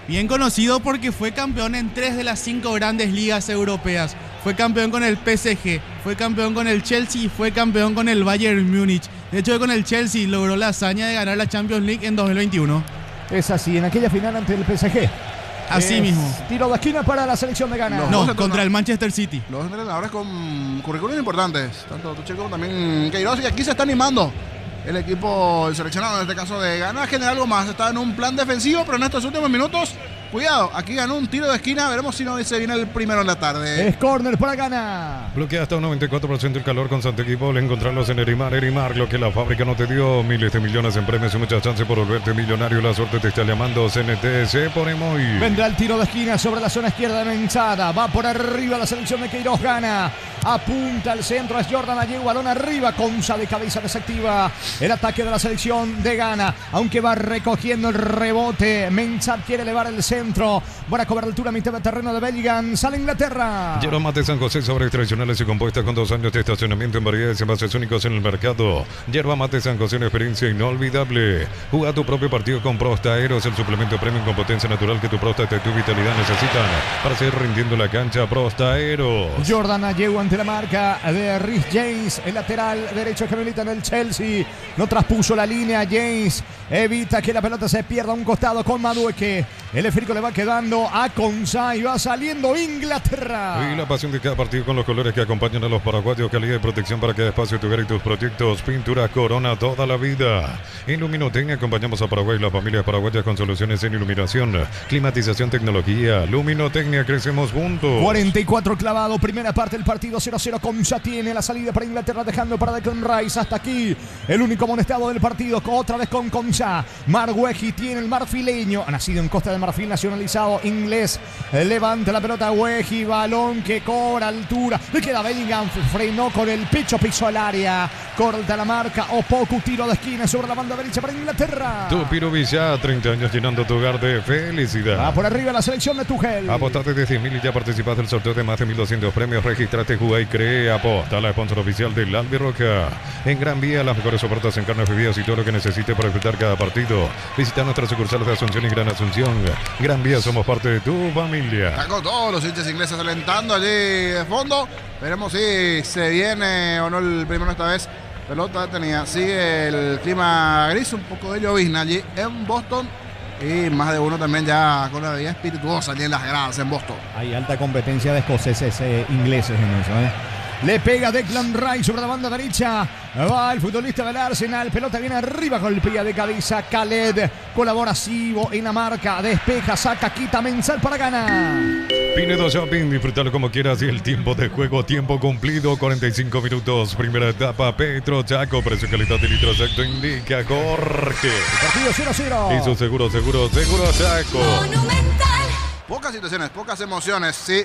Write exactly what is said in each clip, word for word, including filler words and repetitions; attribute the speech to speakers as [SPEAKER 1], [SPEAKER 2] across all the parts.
[SPEAKER 1] Bien conocido porque fue campeón en tres de las cinco grandes ligas europeas. Fue campeón con el P S G, fue campeón con el Chelsea y fue campeón con el Bayern Múnich. De hecho, con el Chelsea logró la hazaña de ganar la Champions League en dos mil veintiuno.
[SPEAKER 2] Es así, en aquella final ante el P S G.
[SPEAKER 1] Así
[SPEAKER 2] es
[SPEAKER 1] mismo.
[SPEAKER 2] Tiro de esquina para la selección de Ghana.
[SPEAKER 1] No, no contra el Manchester City.
[SPEAKER 3] Los entrenadores con currículos importantes, tanto Tuchel como también Queiroz, y aquí se está animando el equipo el seleccionado, en este caso de Ghana, a generar algo más. Está en un plan defensivo, pero en estos últimos minutos, cuidado, aquí ganó un tiro de esquina, veremos si no se viene el primero en la tarde.
[SPEAKER 2] Es córner para Ghana.
[SPEAKER 4] Bloquea hasta un noventa y cuatro por ciento el calor con Santo Equipo. Le encontrarlos en Erimar, Erimar, lo que la fábrica no te dio. Miles de millones en premios y muchas chances por volverte millonario. La suerte te está llamando. C N T se pone muy.
[SPEAKER 2] Vendrá el tiro de esquina sobre la zona izquierda de Mensada. Va por arriba la selección de Queiroz. Ghana. Apunta al centro. Es Jordan Ayew. Balón arriba. Concha de cabeza desactiva el ataque de la selección de Ghana. Aunque va recogiendo el rebote. Mensad quiere elevar el centro. Buena cobertura a mitad de terreno de Bellingham. Sale Inglaterra.
[SPEAKER 4] Yerba Mate San José, sobres tradicionales y compuesta con dos años de estacionamiento en variedades y envases únicos en el mercado. Yerba Mate San José, una experiencia inolvidable. Juega tu propio partido con Prostaeros, el suplemento premium con potencia natural que tu próstata y tu vitalidad necesitan para seguir rindiendo la cancha. Prostaeros.
[SPEAKER 2] Jordan Ayew ante la marca de Rhys James, el lateral derecho que milita en el Chelsea. No traspuso la línea. James evita que la pelota se pierda a un costado con Madueke. El esférico le va quedando a Conza y va saliendo Inglaterra.
[SPEAKER 4] Y la pasión de cada partido con los colores que acompañan a los paraguayos. Calidad y protección para cada espacio, tu hogar y tus proyectos. Pintura Corona toda la vida. En Luminotecnia acompañamos a Paraguay y las familias paraguayas con soluciones en iluminación, climatización, tecnología. Luminotecnia, crecemos juntos.
[SPEAKER 2] cuarenta y cuatro clavado, primera parte del partido. Cero cero. Conza tiene la salida para Inglaterra, dejando para Declan Rice. Hasta aquí el único amonestado del partido. Otra vez con Conza. Margueji tiene el marfileño, nacido en Costa de Marfil, nacionalizado inglés. Levanta la pelota Weji, balón que cobra altura. Le queda Bellingham, frenó con el pecho, pisó el área. Corta la marca Opoku, tiro de esquina sobre la banda derecha para Inglaterra.
[SPEAKER 4] Tupiro Villa, treinta años llenando tu hogar de felicidad.
[SPEAKER 2] Va por arriba la selección de Tuchel.
[SPEAKER 4] Apostate de cien mil y ya participas del sorteo de más de mil doscientos premios. Registrate, juega y cree. Aposta, la sponsor oficial del Albirroca. En Gran Vía, las mejores ofertas en carnes, bebidas y todo lo que necesite para disfrutar cada partido. Visita nuestras sucursales de Asunción y Gran Asunción. Gran Vía, somos parte de tu familia.
[SPEAKER 3] Está con todos los hinchas ingleses alentando allí de fondo. Veremos si se viene o no el primero esta vez. Pelota tenía, sigue el clima gris, un poco de llovizna allí en Boston. Y más de uno también ya con la vida espirituosa allí en las gradas en Boston.
[SPEAKER 2] Hay alta competencia de escoceses eh, ingleses en eso, ¿eh? Le pega Declan Rice sobre la banda derecha. Va el futbolista del Arsenal. Pelota viene arriba, golpea de cabeza. Khaled, colaborativo en la marca. Despeja, saca, quita, Mensal para ganar.
[SPEAKER 4] Pinedo Shopping, disfrútalo como quieras y el tiempo de juego, tiempo cumplido, cuarenta y cinco minutos, primera etapa, Petro Chaco, precio, calidad y litro exacto, indica Jorge.
[SPEAKER 2] El partido cero cero.
[SPEAKER 4] Y su seguro, seguro, seguro Chaco.
[SPEAKER 5] Monumental.
[SPEAKER 3] Pocas situaciones, pocas emociones, sí,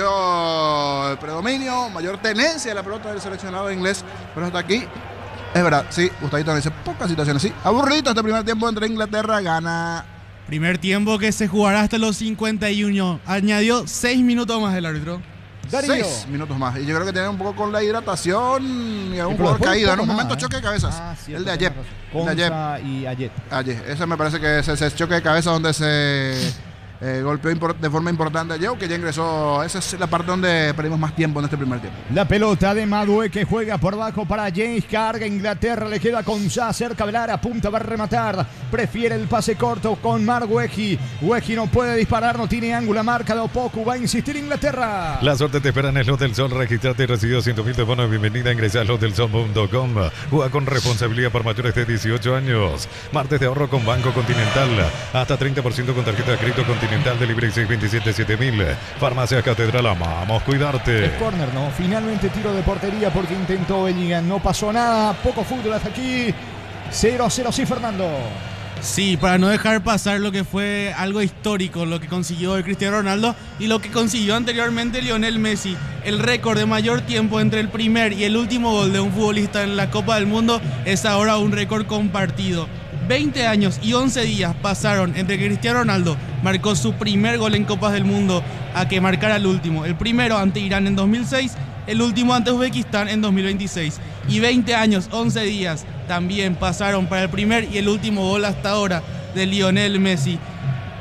[SPEAKER 3] mayor predominio, mayor tenencia de la pelota del seleccionado inglés, pero hasta aquí, es verdad, sí, Gustavito dice, pocas situaciones, sí, aburrido este primer tiempo entre Inglaterra, Ghana.
[SPEAKER 1] Primer tiempo que se jugará hasta los cincuenta y uno. Añadió seis minutos más el árbitro.
[SPEAKER 2] Darío.
[SPEAKER 3] Seis minutos más. Y yo creo que tiene un poco con la hidratación y algún
[SPEAKER 2] pero
[SPEAKER 3] jugador
[SPEAKER 2] después
[SPEAKER 3] caído.
[SPEAKER 2] un
[SPEAKER 3] En un
[SPEAKER 2] poco
[SPEAKER 3] momento
[SPEAKER 2] más,
[SPEAKER 3] choque
[SPEAKER 2] ¿eh?
[SPEAKER 3] de cabezas.
[SPEAKER 2] Ah, cierto,
[SPEAKER 3] el de Ayep.
[SPEAKER 2] tenés
[SPEAKER 3] El de
[SPEAKER 2] razón.
[SPEAKER 3] Ayep.
[SPEAKER 2] Concha y Ayet.
[SPEAKER 3] Ayep. Ese me parece que es ese choque de cabeza donde se eh, golpeó impor- de forma importante a Ayep, que ya ingresó. Esa es la parte donde perdimos más tiempo en este primer tiempo.
[SPEAKER 2] La pelota de Madue que juega por abajo para James, carga Inglaterra, le queda con Ya cerca del área, apunta, va a rematar, prefiere el pase corto con Mark Weji. Weji no puede disparar, no tiene ángulo, marca de Opoku, va a insistir Inglaterra.
[SPEAKER 4] La suerte te espera en el Hotel Sol. Registrate y recibe cien mil de bonos. Bienvenida a ingresar a hotel sol punto com. Juega con responsabilidad para mayores de dieciocho años. Martes de ahorro con Banco Continental. Hasta treinta por ciento con tarjeta de crédito Continental de Libre seis veintisiete siete mil. Farmacia Catedral, amamos cuidarte.
[SPEAKER 2] Es córner, ¿no? Finalmente tiro de portería porque intentó Bellingham. No pasó nada, poco fútbol hasta aquí. cero cero, sí, Fernando.
[SPEAKER 1] Sí, para no dejar pasar lo que fue algo histórico, lo que consiguió el Cristiano Ronaldo y lo que consiguió anteriormente Lionel Messi. El récord de mayor tiempo entre el primer y el último gol de un futbolista en la Copa del Mundo es ahora un récord compartido. veinte años y once días pasaron entre que Cristiano Ronaldo marcó su primer gol en Copas del Mundo a que marcara el último. El primero ante Irán en dos mil seis, el último ante Uzbekistán en dos mil veintiséis. Y veinte años, once días también pasaron para el primer y el último gol hasta ahora de Lionel Messi.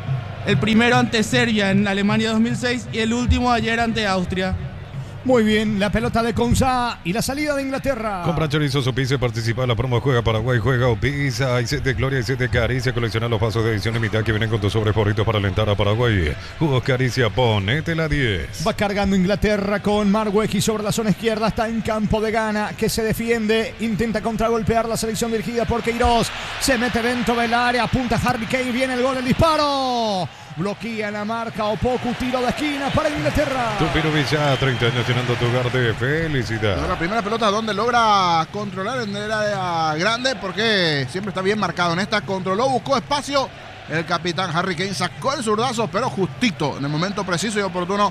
[SPEAKER 1] El primero ante Serbia en Alemania dos mil seis y el último ayer ante Austria.
[SPEAKER 2] Muy bien, la pelota de Konsa y la salida de Inglaterra.
[SPEAKER 4] Compra chorizos o pizza, participa en la promo Juega Paraguay, Juega o Pizza. Hay set de Gloria y set de Caricia. Colecciona los vasos de edición limitada que vienen con tus sobres favoritos para alentar a Paraguay. Jugos Caricia, ponete la diez.
[SPEAKER 2] Va cargando Inglaterra con Marweki sobre la zona izquierda. Está en campo de Ghana, que se defiende. Intenta contragolpear la selección dirigida por Queiroz. Se mete dentro del área. Apunta Harry Kane. Viene el gol, el disparo. Bloquea la marca Opoku, tiro de esquina para Inglaterra.
[SPEAKER 4] Tupirovic ya treinta años llenando tu hogar de felicidad.
[SPEAKER 3] La primera pelota donde logra controlar en el área grande porque siempre está bien marcado. En esta controló, buscó espacio. El capitán Harry Kane sacó el zurdazo, pero justito, en el momento preciso y oportuno,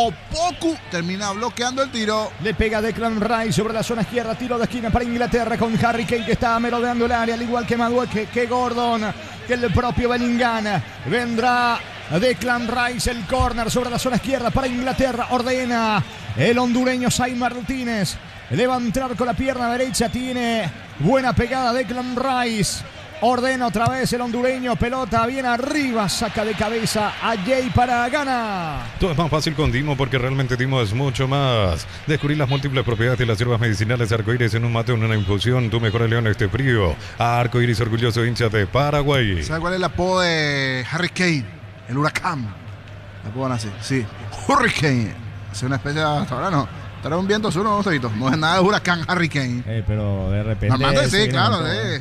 [SPEAKER 3] Opoku termina bloqueando el tiro.
[SPEAKER 2] Le pega Declan Rice sobre la zona izquierda, tiro de esquina para Inglaterra con Harry Kane que está merodeando el área, al igual que Madueke, que Gordon, que el propio Bellingham. Vendrá Declan Rice, el córner sobre la zona izquierda para Inglaterra, ordena el hondureño Zayn Martínez. Le va a entrar con la pierna derecha, tiene buena pegada Declan Rice. Ordena otra vez el hondureño, pelota bien arriba, saca de cabeza a Jay para Ghana.
[SPEAKER 4] Todo es más fácil con Dimo porque realmente Dimo es mucho más. Descubrir las múltiples propiedades de las hierbas medicinales arcoíris en un mate o en una infusión. Tu mejor aliado en este frío. Arcoíris, orgulloso hincha de Paraguay.
[SPEAKER 3] ¿Sabe cuál es el apodo de Harry Kane? El huracán. Le apodan así, sí. Hurricane. Es una especie de... Hasta ahora no. Estará un viento sur, no, no es nada de huracán Harry Kane.
[SPEAKER 2] Eh, pero de repente...
[SPEAKER 3] Normalmente sí,
[SPEAKER 2] sí,
[SPEAKER 3] claro,
[SPEAKER 2] no,
[SPEAKER 3] sí.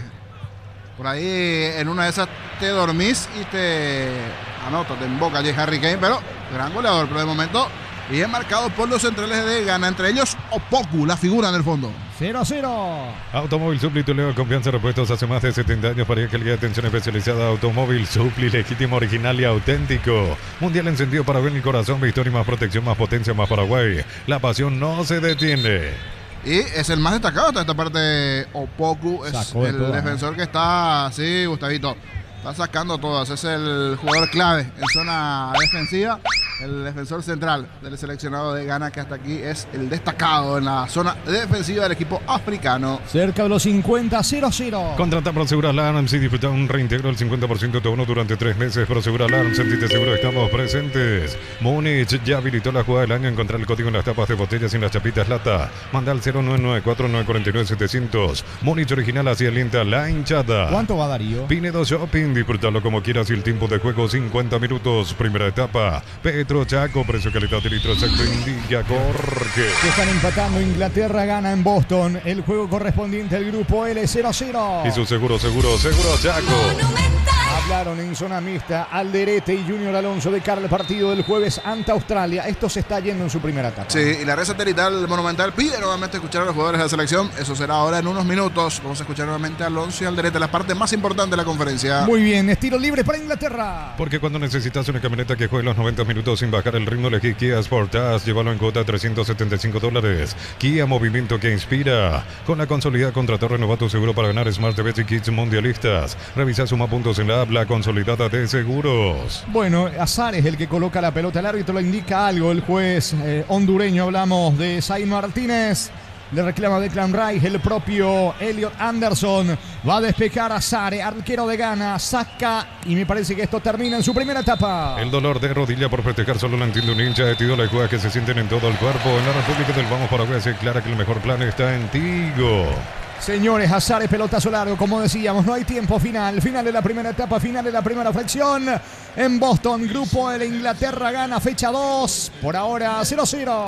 [SPEAKER 3] Por ahí en una de esas te dormís y te anotas, te emboca allí Harry Kane, pero gran goleador, pero de momento bien marcado por los centrales de Ghana, entre ellos Opoku, la figura en el fondo.
[SPEAKER 2] cero a cero.
[SPEAKER 4] Automóvil Supli, tu leo de confianza, repuestos hace más de setenta años para calidad de atención especializada. Automóvil Supli, legítimo, original y auténtico. Mundial encendido para ver el corazón, victoria y más protección, más potencia, más Paraguay. La pasión no se detiene.
[SPEAKER 3] Y es el más destacado de esta parte. Opoku es
[SPEAKER 2] Sacó de
[SPEAKER 3] el
[SPEAKER 2] todas,
[SPEAKER 3] defensor
[SPEAKER 2] ¿no?
[SPEAKER 3] que está, sí, Gustavito, está sacando todas. Es el jugador clave en zona defensiva. El defensor central del seleccionado de Ghana, que hasta aquí es el destacado en la zona defensiva del equipo africano.
[SPEAKER 2] Cerca de los cincuenta, cero a cero.
[SPEAKER 4] Contrata Prosegur Alarms y disfruta un reintegro del cincuenta por ciento de tu bono durante tres meses. Prosegur Alarms, sentite seguro, estamos presentes. Múnich ya habilitó la jugada del año. Encontrar el código en las tapas de botellas y en las chapitas lata. Manda al cero nueve nueve cuatro nueve cuatro nueve siete cero cero. Múnich original, así alienta la hinchada.
[SPEAKER 2] ¿Cuánto va Darío?
[SPEAKER 4] Pinedo Shopping, disfrútalo como quieras y el tiempo de juego cincuenta minutos. Primera etapa. Petro Chaco, precio calidad de litro exacto indica Jorge.
[SPEAKER 2] Que están empatando. Inglaterra gana en Boston. El juego correspondiente al grupo L, cero a cero.
[SPEAKER 4] Y su seguro, seguro, seguro Chaco.
[SPEAKER 2] Hablaron en zona mixta Alderete y Junior Alonso de cara al partido del jueves ante Australia. Esto se está yendo en su primera etapa.
[SPEAKER 3] Sí, y la red satelital Monumental pide nuevamente escuchar a los jugadores de la selección. Eso será ahora en unos minutos. Vamos a escuchar nuevamente a Alonso y Alderete, la parte más importante de la conferencia.
[SPEAKER 2] Muy bien, estilo libre para Inglaterra.
[SPEAKER 4] Porque cuando necesitas una camioneta que juegue los noventa minutos sin bajar el ritmo, elegí Kia Sportage. Llévalo en cuota trescientos setenta y cinco dólares. Kia, movimiento que inspira. Con la consolidada contrató renovado tu seguro para ganar Smart T Vs y Kits mundialistas. Revisa suma puntos en la app, la consolidada de seguros.
[SPEAKER 2] Bueno, Azar es el que coloca la pelota. El árbitro le indica algo. El juez eh, hondureño, hablamos de Zayn Martínez. Le reclama Declan Rice, el propio Elliot Anderson. Va a despejar a Sare, arquero de Ghana. Saca y me parece que esto termina en su primera etapa.
[SPEAKER 4] El dolor de rodilla por festejar solo lo entiende un hincha de Tigo. Las jugadas que se sienten en todo el cuerpo. En la República del Vamos Paraguay se aclara que el mejor plan está en Tigo.
[SPEAKER 2] Señores, Azar, pelotazo largo, como decíamos, no hay tiempo final. Final de la primera etapa, final de la primera fracción. En Boston, grupo de Inglaterra gana fecha dos. Por ahora, cero a cero.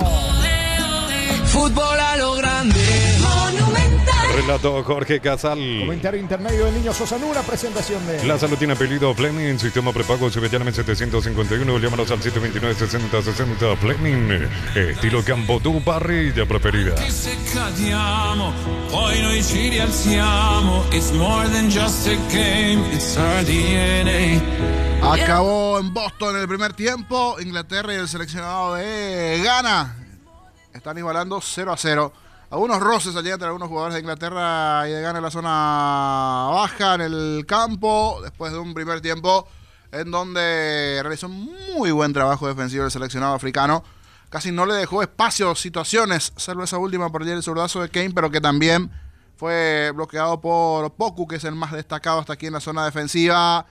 [SPEAKER 5] Fútbol a lo grande. Monumental.
[SPEAKER 4] Relato Jorge Casal.
[SPEAKER 2] Comentario intermedio del Niño Sosa, una presentación de...
[SPEAKER 4] La salud tiene apellido Fleming, sistema prepago Subellana setecientos cincuenta y uno, llámanos al siete dos nueve sesenta sesenta. Fleming, estilo campo, tu parrilla preferida.
[SPEAKER 5] Che se cadiamo, poi noi ci rialziamo. It's more than just a game, it's our D N A.
[SPEAKER 3] Acabó en Boston el primer tiempo. Inglaterra y el seleccionado de Ghana están igualando cero a cero. Algunos roces allí entre algunos jugadores de Inglaterra y de Ghana en la zona baja, en el campo, después de un primer tiempo en donde realizó muy buen trabajo defensivo el seleccionado africano. Casi no le dejó espacio, situaciones, salvo esa última por allí el zurdazo de Kane, pero que también fue bloqueado por Opoku, que es el más destacado hasta aquí en la zona defensiva.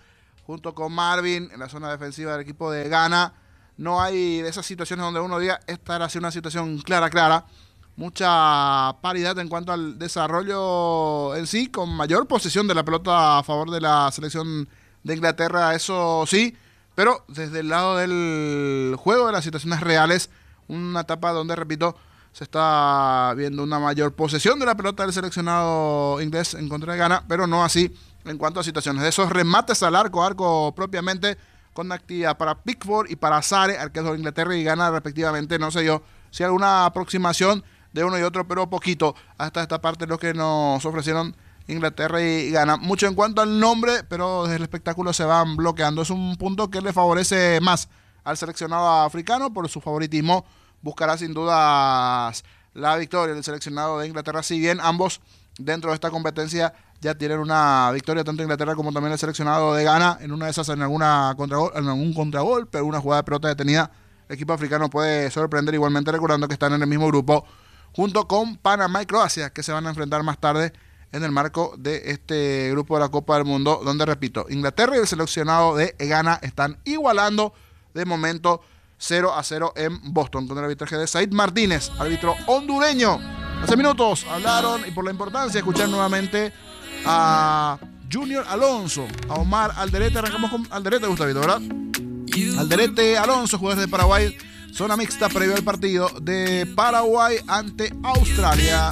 [SPEAKER 3] junto con Marvin en la zona defensiva del equipo de Ghana. No hay de esas situaciones donde uno diga, esta era así una situación clara, clara. Mucha paridad en cuanto al desarrollo en sí, con mayor posesión de la pelota a favor de la selección de Inglaterra, eso sí, pero desde el lado del juego de las situaciones reales, una etapa donde, repito, se está viendo una mayor posesión de la pelota del seleccionado inglés en contra de Ghana, pero no así en cuanto a situaciones. De esos remates al arco, arco propiamente, con actividad para Pickford y para Sare, arqueros de Inglaterra y Ghana respectivamente, no sé yo si alguna aproximación de uno y otro, pero poquito hasta esta parte lo que nos ofrecieron Inglaterra y Ghana. Mucho en cuanto al nombre, pero desde el espectáculo se van bloqueando. Es un punto que le favorece más al seleccionado africano por su favoritismo. Buscará sin dudas la victoria del seleccionado de Inglaterra, si bien ambos dentro de esta competencia ya tienen una victoria, tanto Inglaterra como también el seleccionado de Ghana, en una de esas en alguna contragol, en algún contragolpe, una jugada de pelota detenida. El equipo africano puede sorprender, igualmente recordando que están en el mismo grupo junto con Panamá y Croacia, que se van a enfrentar más tarde en el marco de este grupo de la Copa del Mundo, donde, repito, Inglaterra y el seleccionado de Ghana están igualando de momento cero a cero en Boston, con el arbitraje de Said Martínez, árbitro hondureño. Hace minutos hablaron, y por la importancia de escuchar nuevamente a Junior Alonso, a Omar Alderete. Arrancamos con Alderete, Gustavito, ¿verdad? Alderete Alonso, jugador de Paraguay. Zona mixta previo al partido de Paraguay ante Australia.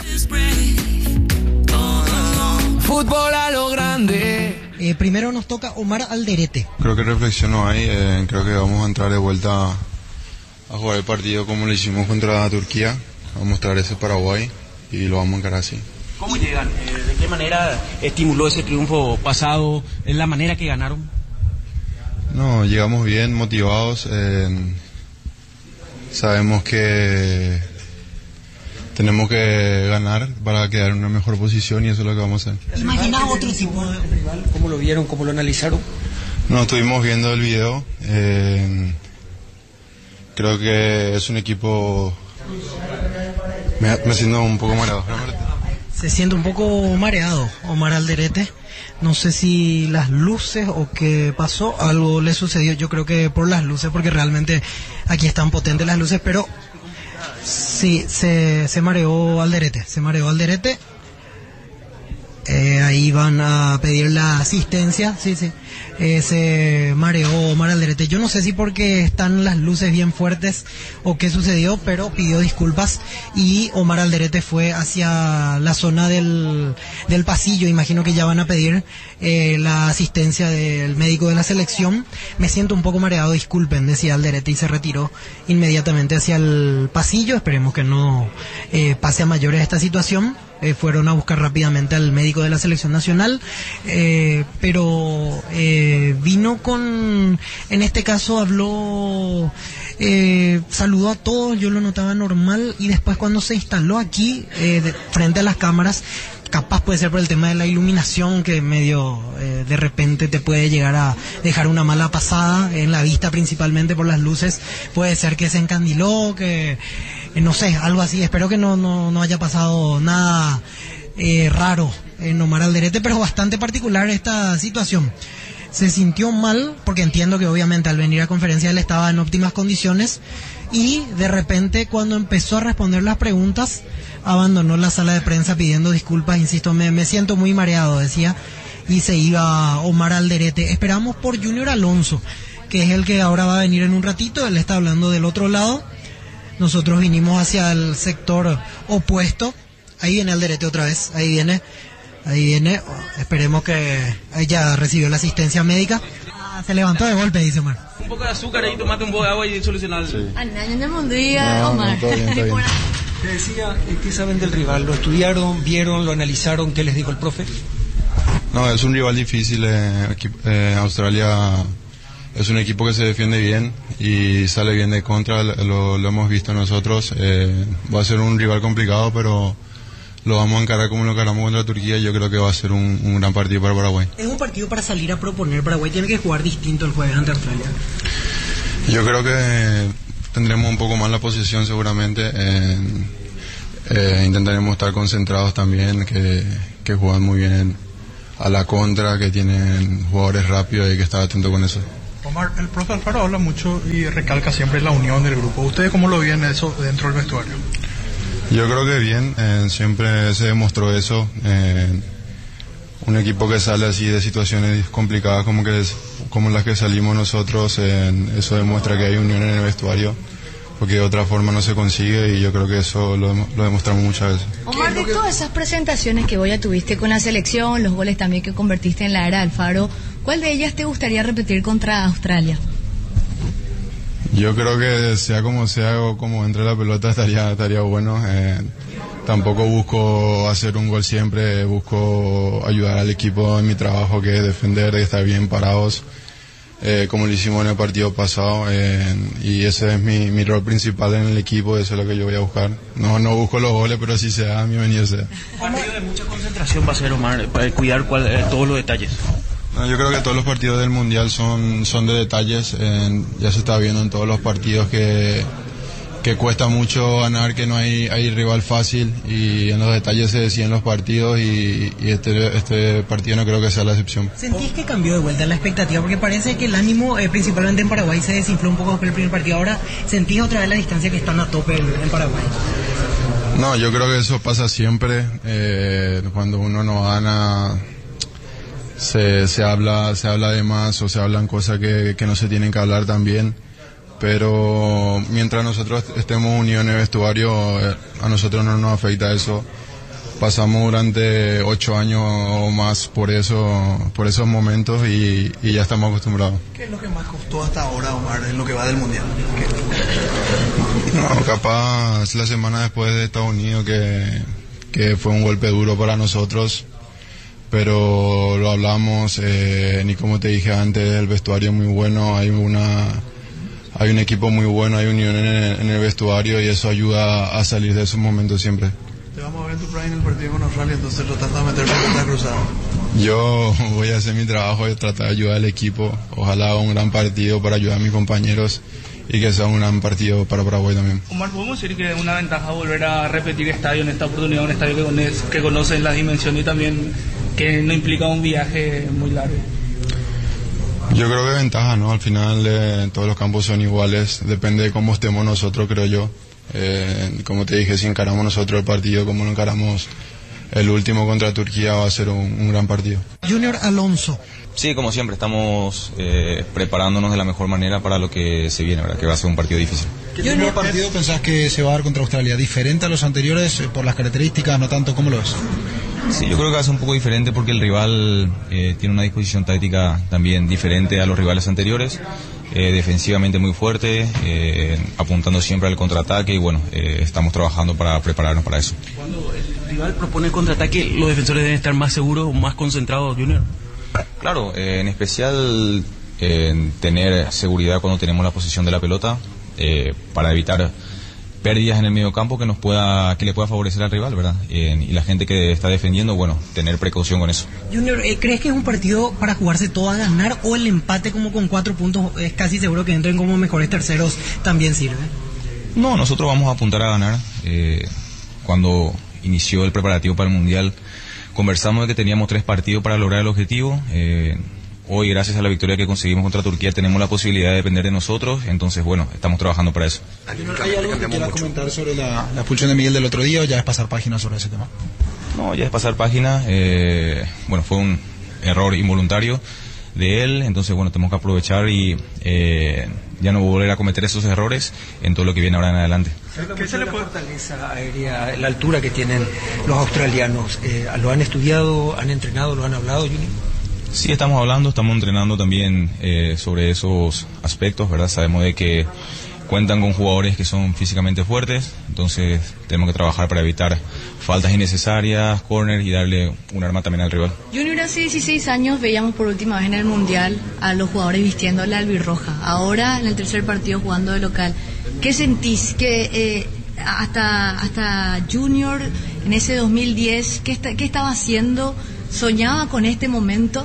[SPEAKER 6] Fútbol a lo grande.
[SPEAKER 7] Eh, primero nos toca Omar Alderete.
[SPEAKER 8] Creo que reflexión no hay. Eh, creo que vamos a entrar de vuelta a jugar el partido como lo hicimos contra Turquía. Vamos a mostrar ese Paraguay y lo vamos a encarar así.
[SPEAKER 9] ¿Cómo llegan? Eh, ¿De qué manera estimuló ese triunfo pasado? ¿En la manera que ganaron?
[SPEAKER 8] No, llegamos bien, motivados. Eh, sabemos que tenemos que ganar para quedar en una mejor posición y eso es lo que vamos a hacer.
[SPEAKER 7] ¿Imaginaba otro tipo de rival?
[SPEAKER 9] ¿Cómo lo vieron? ¿Cómo lo analizaron?
[SPEAKER 8] No, estuvimos viendo el video. Eh, creo que es un equipo... Me, me siento un poco mareado.
[SPEAKER 7] Se siente un poco mareado Omar Alderete. No sé si las luces o qué pasó, algo le sucedió. Yo creo que por las luces, porque realmente aquí están potentes las luces, pero sí, se, se mareó Alderete, se mareó Alderete. Eh, ahí van a pedir la asistencia, sí, sí. Eh, se mareó Omar Alderete. Yo no sé si porque están las luces bien fuertes o qué sucedió, pero pidió disculpas y Omar Alderete fue hacia la zona del, del pasillo. Imagino que ya van a pedir eh, la asistencia del médico de la selección. Me siento un poco mareado, disculpen, decía Alderete, y se retiró inmediatamente hacia el pasillo. Esperemos que no eh, pase a mayores esta situación. Eh, fueron a buscar rápidamente al médico de la selección nacional, eh, pero eh, vino con, en este caso habló, eh, saludó a todos, yo lo notaba normal, y después cuando se instaló aquí, eh, de, frente a las cámaras, capaz puede ser por el tema de la iluminación que medio eh, de repente te puede llegar a dejar una mala pasada en la vista, principalmente por las luces, puede ser que se encandiló, que eh, no sé, algo así. Espero que no, no, no haya pasado nada eh, raro en Omar Alderete, pero bastante particular esta situación. Se sintió mal, porque entiendo que obviamente al venir a conferencia él estaba en óptimas condiciones, y de repente cuando empezó a responder las preguntas abandonó la sala de prensa pidiendo disculpas. Insisto, me, me siento muy mareado, decía, y se iba Omar Alderete. Esperamos por Junior Alonso, que es el que ahora va a venir en un ratito. Él está hablando del otro lado, nosotros vinimos hacia el sector opuesto. Ahí viene Alderete otra vez, ahí viene, ahí viene, esperemos que ella recibió la asistencia médica. Ah, se levantó de golpe, dice Omar.
[SPEAKER 9] Un poco de azúcar ahí, tomate un poco de agua y solucionar.
[SPEAKER 8] Sí.
[SPEAKER 7] No,
[SPEAKER 8] Omar. No, todo bien, todo bien.
[SPEAKER 9] Te decía, ¿qué saben del rival? ¿Lo estudiaron, vieron, lo analizaron? ¿Qué les dijo el profe?
[SPEAKER 8] No, es un rival difícil. Eh, eh, Australia es un equipo que se defiende bien y sale bien de contra, lo, lo hemos visto nosotros. Eh, va a ser un rival complicado, pero lo vamos a encarar como lo encaramos contra Turquía. Yo creo que va a ser un, un gran partido para Paraguay.
[SPEAKER 7] Es un partido para salir a proponer. Paraguay tiene que jugar distinto el jueves ante Australia.
[SPEAKER 8] Yo creo que tendremos un poco más la posesión seguramente. Eh, eh, intentaremos estar concentrados también, que, que juegan muy bien a la contra, que tienen jugadores rápidos y hay que estar atento con eso.
[SPEAKER 10] Omar, el profe Alfaro habla mucho y recalca siempre la unión del grupo. ¿Ustedes cómo lo ven eso dentro del vestuario?
[SPEAKER 8] Yo creo que bien, eh, siempre se demostró eso. Eh, un equipo que sale así de situaciones complicadas como que es, como las que salimos nosotros, eh, eso demuestra que hay unión en el vestuario, porque de otra forma no se consigue, y yo creo que eso lo, lo demostramos muchas veces.
[SPEAKER 11] Omar, de todas esas presentaciones que vos ya tuviste con la selección, los goles también que convertiste en la era Alfaro, ¿cuál de ellas te gustaría repetir contra Australia?
[SPEAKER 8] Yo creo que sea como sea o como entre la pelota estaría estaría bueno. Eh, tampoco busco hacer un gol siempre, busco ayudar al equipo en mi trabajo, que es defender, de estar bien parados, eh, como lo hicimos en el partido pasado, eh, y ese es mi, mi rol principal en el equipo, eso es lo que yo voy a buscar. No no busco los goles, pero si se da, bienvenido sea.
[SPEAKER 9] Un partido de mucha concentración va a ser, Omar, para cuidar cual, eh, todos los detalles.
[SPEAKER 8] No, yo creo que todos los partidos del Mundial son, son de detalles, eh, ya se está viendo en todos los partidos que, que cuesta mucho ganar, que no hay, hay rival fácil, y en los detalles se deciden los partidos, y, y este, este partido no creo que sea la excepción.
[SPEAKER 7] ¿Sentís que cambió de vuelta la expectativa? Porque parece que el ánimo, eh, principalmente en Paraguay, se desinfló un poco con el primer partido. Ahora, ¿sentís otra vez la distancia que están a tope en, en Paraguay?
[SPEAKER 8] No, yo creo que eso pasa siempre, eh, cuando uno no gana. Se, se habla se habla de más, o se hablan cosas que, que no se tienen que hablar también, pero mientras nosotros estemos unidos en el vestuario, eh, a nosotros no nos afecta eso. Pasamos durante ocho años o más por eso, por esos momentos, y, y ya estamos acostumbrados.
[SPEAKER 10] ¿Qué es lo que más costó hasta ahora, Omar, en lo que va del Mundial? ¿Qué?
[SPEAKER 8] No, capaz la semana después de Estados Unidos, que, que fue un golpe duro para nosotros, pero lo hablamos, eh, ni como te dije antes, el vestuario es muy bueno, hay una hay un equipo muy bueno, hay unión en el, en el vestuario, y eso ayuda a salir de esos momentos siempre.
[SPEAKER 10] Te vamos a ver en tu prime en el partido con Australia, entonces tratando de meter pelota cruzada.
[SPEAKER 8] Yo voy a hacer mi trabajo y tratar de ayudar al equipo, ojalá haga un gran partido para ayudar a mis compañeros, y que sea un gran partido para Paraguay también.
[SPEAKER 12] Omar, ¿podemos decir que es una ventaja volver a repetir estadio en esta oportunidad, un estadio que, conoce, que conoce las dimensiones y también que no implica un viaje muy largo?
[SPEAKER 8] Yo creo que ventaja, ¿no? Al final eh, todos los campos son iguales, depende de cómo estemos nosotros, creo yo. Eh, como te dije, si encaramos nosotros el partido como lo encaramos el último contra Turquía, va a ser un, un gran partido.
[SPEAKER 7] Junior Alonso.
[SPEAKER 13] Sí, como siempre, estamos eh, preparándonos de la mejor manera para lo que se viene, ¿verdad? Que va a ser un partido difícil.
[SPEAKER 14] ¿Qué tipo de partido pensás que se va a dar contra Australia? ¿Diferente a los anteriores eh, por las características, no tanto? ¿Cómo lo ves?
[SPEAKER 13] Sí, yo creo que va a ser un poco diferente porque el rival eh, tiene una disposición táctica también diferente a los rivales anteriores, eh, defensivamente muy fuerte, eh, apuntando siempre al contraataque, y bueno, eh, estamos trabajando para prepararnos para eso.
[SPEAKER 9] Cuando el rival propone el contraataque, los defensores deben estar más seguros, más concentrados, Junior.
[SPEAKER 13] Claro, eh, en especial eh, tener seguridad cuando tenemos la posesión de la pelota, eh, para evitar pérdidas en el medio campo que nos pueda que le pueda favorecer al rival, ¿verdad? Eh, y la gente que está defendiendo, bueno, tener precaución con eso.
[SPEAKER 7] Junior, eh, ¿crees que es un partido para jugarse todo a ganar, o el empate como con cuatro puntos es casi seguro que entren como mejores terceros también sirve?
[SPEAKER 13] No, nosotros vamos a apuntar a ganar. Eh, cuando inició el preparativo para el Mundial, conversamos de que teníamos tres partidos para lograr el objetivo. Eh, Hoy, gracias a la victoria que conseguimos contra Turquía, tenemos la posibilidad de depender de nosotros. Entonces, bueno, estamos trabajando para eso.
[SPEAKER 14] ¿Hay algo que quieras comentar sobre la, la expulsión de Miguel del otro día, o ya es pasar página sobre ese tema?
[SPEAKER 13] No, ya es pasar página. Eh, bueno, fue un error involuntario de él. Entonces, bueno, tenemos que aprovechar y eh, ya no volver a cometer esos errores en todo lo que viene ahora en adelante.
[SPEAKER 15] ¿Qué se le puede fortaleza aérea, la altura que tienen los australianos? Eh, ¿Lo han estudiado, han entrenado, lo han hablado, Junior?
[SPEAKER 13] Sí, estamos hablando, estamos entrenando también eh, sobre esos aspectos, ¿verdad? Sabemos de que cuentan con jugadores que son físicamente fuertes, entonces tenemos que trabajar para evitar faltas innecesarias, corners, y darle un arma también al rival.
[SPEAKER 11] Junior, hace dieciséis años veíamos por última vez en el Mundial a los jugadores vistiendo la albirroja. Ahora, en el tercer partido jugando de local, ¿qué sentís? Que eh, hasta hasta Junior, en ese dos mil diez, ¿qué, está, qué estaba haciendo? ¿Soñaba con este momento?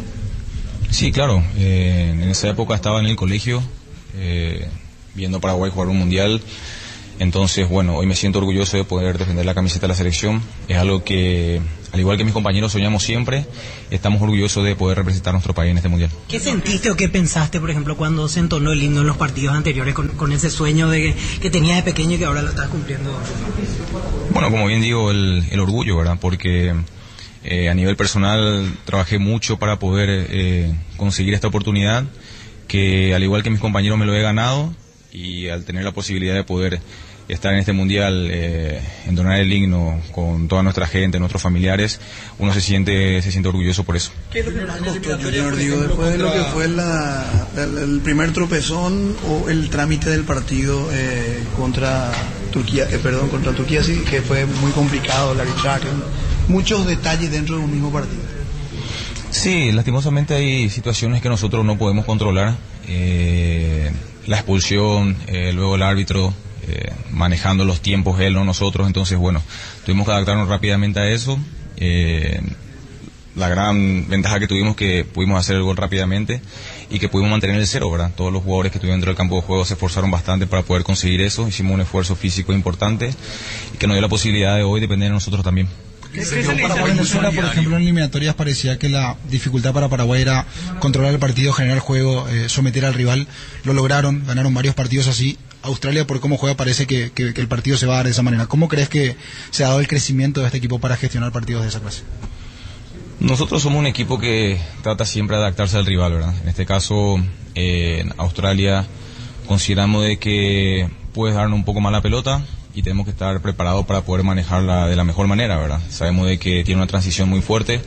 [SPEAKER 13] Sí, claro. Eh, en esa época estaba en el colegio, eh, viendo a Paraguay jugar un Mundial. Entonces, bueno, hoy me siento orgulloso de poder defender la camiseta de la selección. Es algo que, al igual que mis compañeros, soñamos siempre. Estamos orgullosos de poder representar a nuestro país en este mundial.
[SPEAKER 7] ¿Qué sentiste o qué pensaste, por ejemplo, cuando se entonó el himno en los partidos anteriores con, con ese sueño de que, que tenías de pequeño y que ahora lo estás cumpliendo?
[SPEAKER 13] Bueno, como bien digo, el, el orgullo, ¿verdad? Porque eh, a nivel personal trabajé mucho para poder eh, conseguir esta oportunidad, que al igual que mis compañeros me lo he ganado, y al tener la posibilidad de poder estar en este mundial, eh, entonar el himno con toda nuestra gente, nuestros familiares, uno se siente se siente orgulloso por eso.
[SPEAKER 16] ¿Qué es lo que más costó, Junior? Digo, después de lo que fue la, el, el primer tropezón o el trámite del partido eh, contra Turquía, eh, perdón, contra Turquía, sí, que fue muy complicado el arbitraje, muchos detalles dentro de un mismo partido.
[SPEAKER 13] Sí, lastimosamente hay situaciones que nosotros no podemos controlar. Eh, la expulsión, eh, luego el árbitro eh, manejando los tiempos, él, no nosotros. Entonces, bueno, tuvimos que adaptarnos rápidamente a eso. Eh, la gran ventaja que tuvimos que pudimos hacer el gol rápidamente y que pudimos mantener el cero, ¿verdad? Todos los jugadores que estuvieron dentro del campo de juego se esforzaron bastante para poder conseguir eso. Hicimos un esfuerzo físico importante y que nos dio la posibilidad de hoy depender de nosotros también.
[SPEAKER 14] Para Venezuela, por ejemplo, en eliminatorias parecía que la dificultad para Paraguay era controlar el partido, generar juego, eh, someter al rival. Lo lograron, ganaron varios partidos así. Australia, por cómo juega, parece que, que, que el partido se va a dar de esa manera. ¿Cómo crees que se ha dado el crecimiento de este equipo para gestionar partidos de esa clase?
[SPEAKER 13] Nosotros somos un equipo que trata siempre de adaptarse al rival, ¿verdad? En este caso, eh, en Australia consideramos de que puedes darnos un poco más la pelota y tenemos que estar preparados para poder manejarla de la mejor manera, ¿verdad? Sabemos de que tiene una transición muy fuerte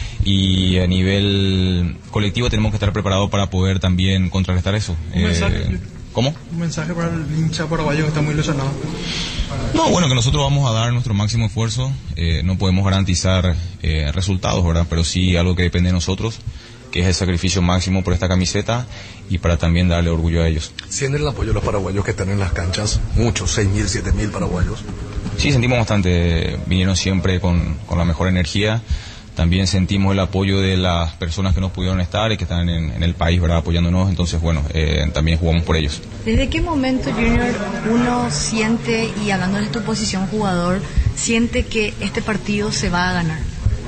[SPEAKER 13] y a nivel colectivo tenemos que estar preparados para poder también contrarrestar eso.
[SPEAKER 10] Un
[SPEAKER 13] eh,
[SPEAKER 10] mensaje.
[SPEAKER 13] ¿Cómo?
[SPEAKER 10] Un mensaje para el hincha paraguayo que está muy ilusionado.
[SPEAKER 13] No, bueno, que nosotros vamos a dar nuestro máximo esfuerzo. Eh, no podemos garantizar eh, resultados, ¿verdad? Pero sí algo que depende de nosotros, que es el sacrificio máximo por esta camiseta y para también darle orgullo a ellos.
[SPEAKER 17] ¿Sienten el apoyo de los paraguayos que están en las canchas? Muchos, seis mil, siete mil paraguayos.
[SPEAKER 13] Sí, sentimos bastante. Vinieron siempre con, con la mejor energía. También sentimos el apoyo de las personas que no pudieron estar y que están en, en el país, ¿verdad?, apoyándonos. Entonces, bueno, eh, también jugamos por ellos.
[SPEAKER 11] ¿Desde qué momento, Junior, uno siente, y hablando de tu posición jugador, siente que este partido se va a ganar?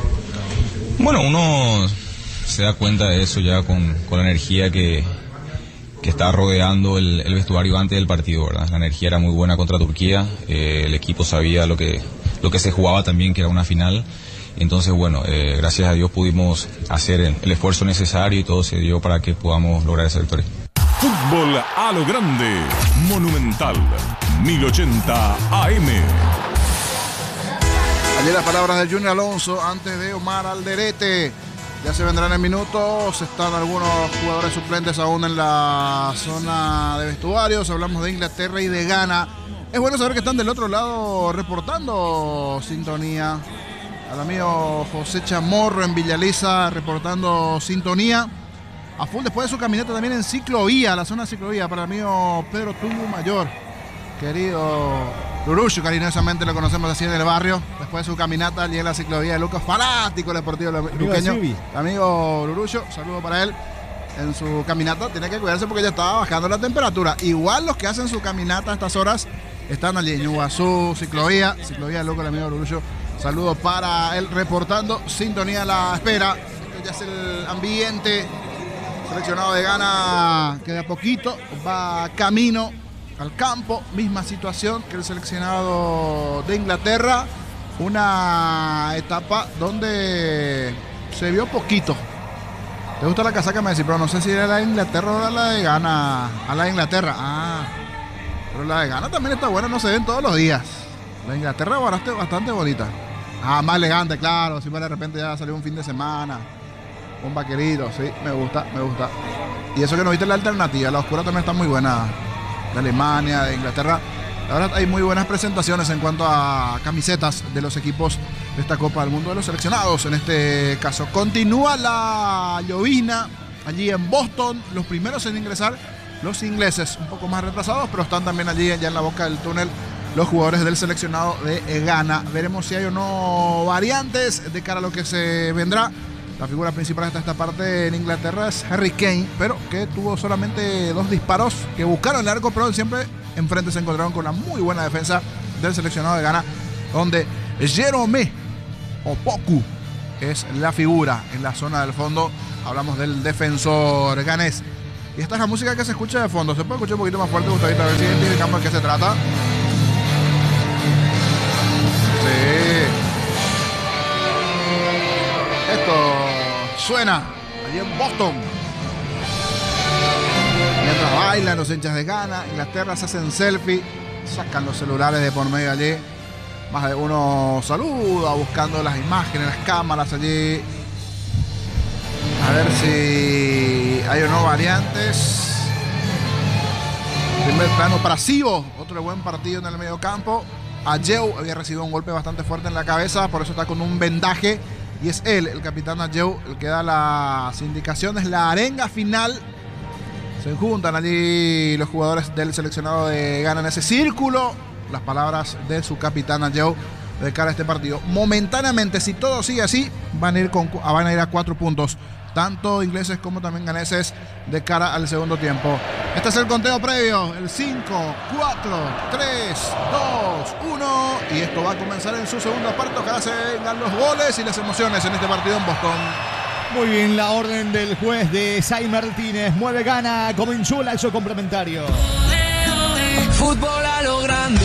[SPEAKER 13] Bueno, uno se da cuenta de eso ya con, con la energía que, que está rodeando el, el vestuario antes del partido, ¿verdad? La energía era muy buena contra Turquía, eh, el equipo sabía lo que, lo que se jugaba también, que era una final. Entonces, bueno, eh, gracias a Dios pudimos hacer el, el esfuerzo necesario y todo se dio para que podamos lograr esa victoria.
[SPEAKER 18] Fútbol a lo grande, Monumental, mil ochenta A M.
[SPEAKER 3] Allí las palabras de Junior Alonso antes de Omar Alderete. Ya se vendrán en minutos, están algunos jugadores suplentes aún en la zona de vestuarios. Hablamos de Inglaterra y de Ghana. Es bueno saber que están del otro lado reportando sintonía. Al amigo José Chamorro en Villaliza reportando sintonía. A full después de su caminata también en ciclovía, la zona de ciclovía, para el amigo Pedro Tumbo Mayor. Querido Lurucho, cariñosamente lo conocemos así en el barrio. Después de su caminata allí en la ciclovía de Lucas, fanático deportivo luqueño. Amigo Lurucho, saludo para él. En su caminata tiene que cuidarse porque ya estaba bajando la temperatura. Igual los que hacen su caminata a estas horas están allí en Iguazú, ciclovía, ciclovía de Lucas, el amigo Lurucho. Saludos para él reportando sintonía a la espera. Este ya es el ambiente. Seleccionado de Ghana que de a poquito va camino al campo. Misma situación que el seleccionado de Inglaterra. Una etapa donde se vio poquito. ¿Te gusta la casaca, Messi? Pero no sé si era la de Inglaterra o era la de Ghana. A la de Inglaterra. Ah, pero la de Ghana también está buena. No se ven todos los días. La de Inglaterra bastante, bastante bonita. Ah, más elegante, claro. Si de repente ya salió un fin de semana. Un vaquerito, sí, me gusta, me gusta. Y eso que no viste la alternativa. La oscura también está muy buena. De Alemania, de Inglaterra. La verdad hay muy buenas presentaciones en cuanto a camisetas de los equipos de esta Copa del Mundo de los seleccionados. En este caso, continúa la llovizna allí en Boston. Los primeros en ingresar, los ingleses, un poco más retrasados, pero están también allí ya en la boca del túnel los jugadores del seleccionado de Ghana. Veremos si hay o no variantes de cara a lo que se vendrá. La figura principal hasta esta parte en Inglaterra es Harry Kane, pero que tuvo solamente dos disparos que buscaron el arco, pero él siempre enfrente se encontraron con una muy buena defensa del seleccionado de Ghana, donde Jerome Opoku es la figura en la zona del fondo. Hablamos del defensor ganés. Y esta es la música que se escucha de fondo. Se puede escuchar un poquito más fuerte, Gustavito, a ver si identificamos de qué se trata. Sí. Esto suena allí en Boston. Mientras bailan los hinchas de Ghana, Inglaterra se hacen selfie, sacan los celulares de por medio allí. Más de uno saluda buscando las imágenes, las cámaras allí. A ver si hay o no variantes. Primer plano para Sibo, otro buen partido en el medio campo. Ayew había recibido un golpe bastante fuerte en la cabeza, por eso está con un vendaje. Y es él, el capitán Ayew, el que da las indicaciones, la arenga final. Se juntan allí los jugadores del seleccionado de Ghana en ese círculo. Las palabras de su capitán Ayew de cara a este partido. Momentáneamente, si todo sigue así, van a ir, con, van a, ir a cuatro puntos. Tanto ingleses como también ganeses de cara al segundo tiempo. Este es el conteo previo. El cinco, cuatro, tres, dos, uno. Y esto va a comenzar en su segunda parte. Ojalá se vengan los goles y las emociones en este partido en Boston.
[SPEAKER 2] Muy bien, la orden del juez de Sai Martínez. Mueve Ghana, comenzó el lazo complementario.
[SPEAKER 6] Fútbol a lo grande.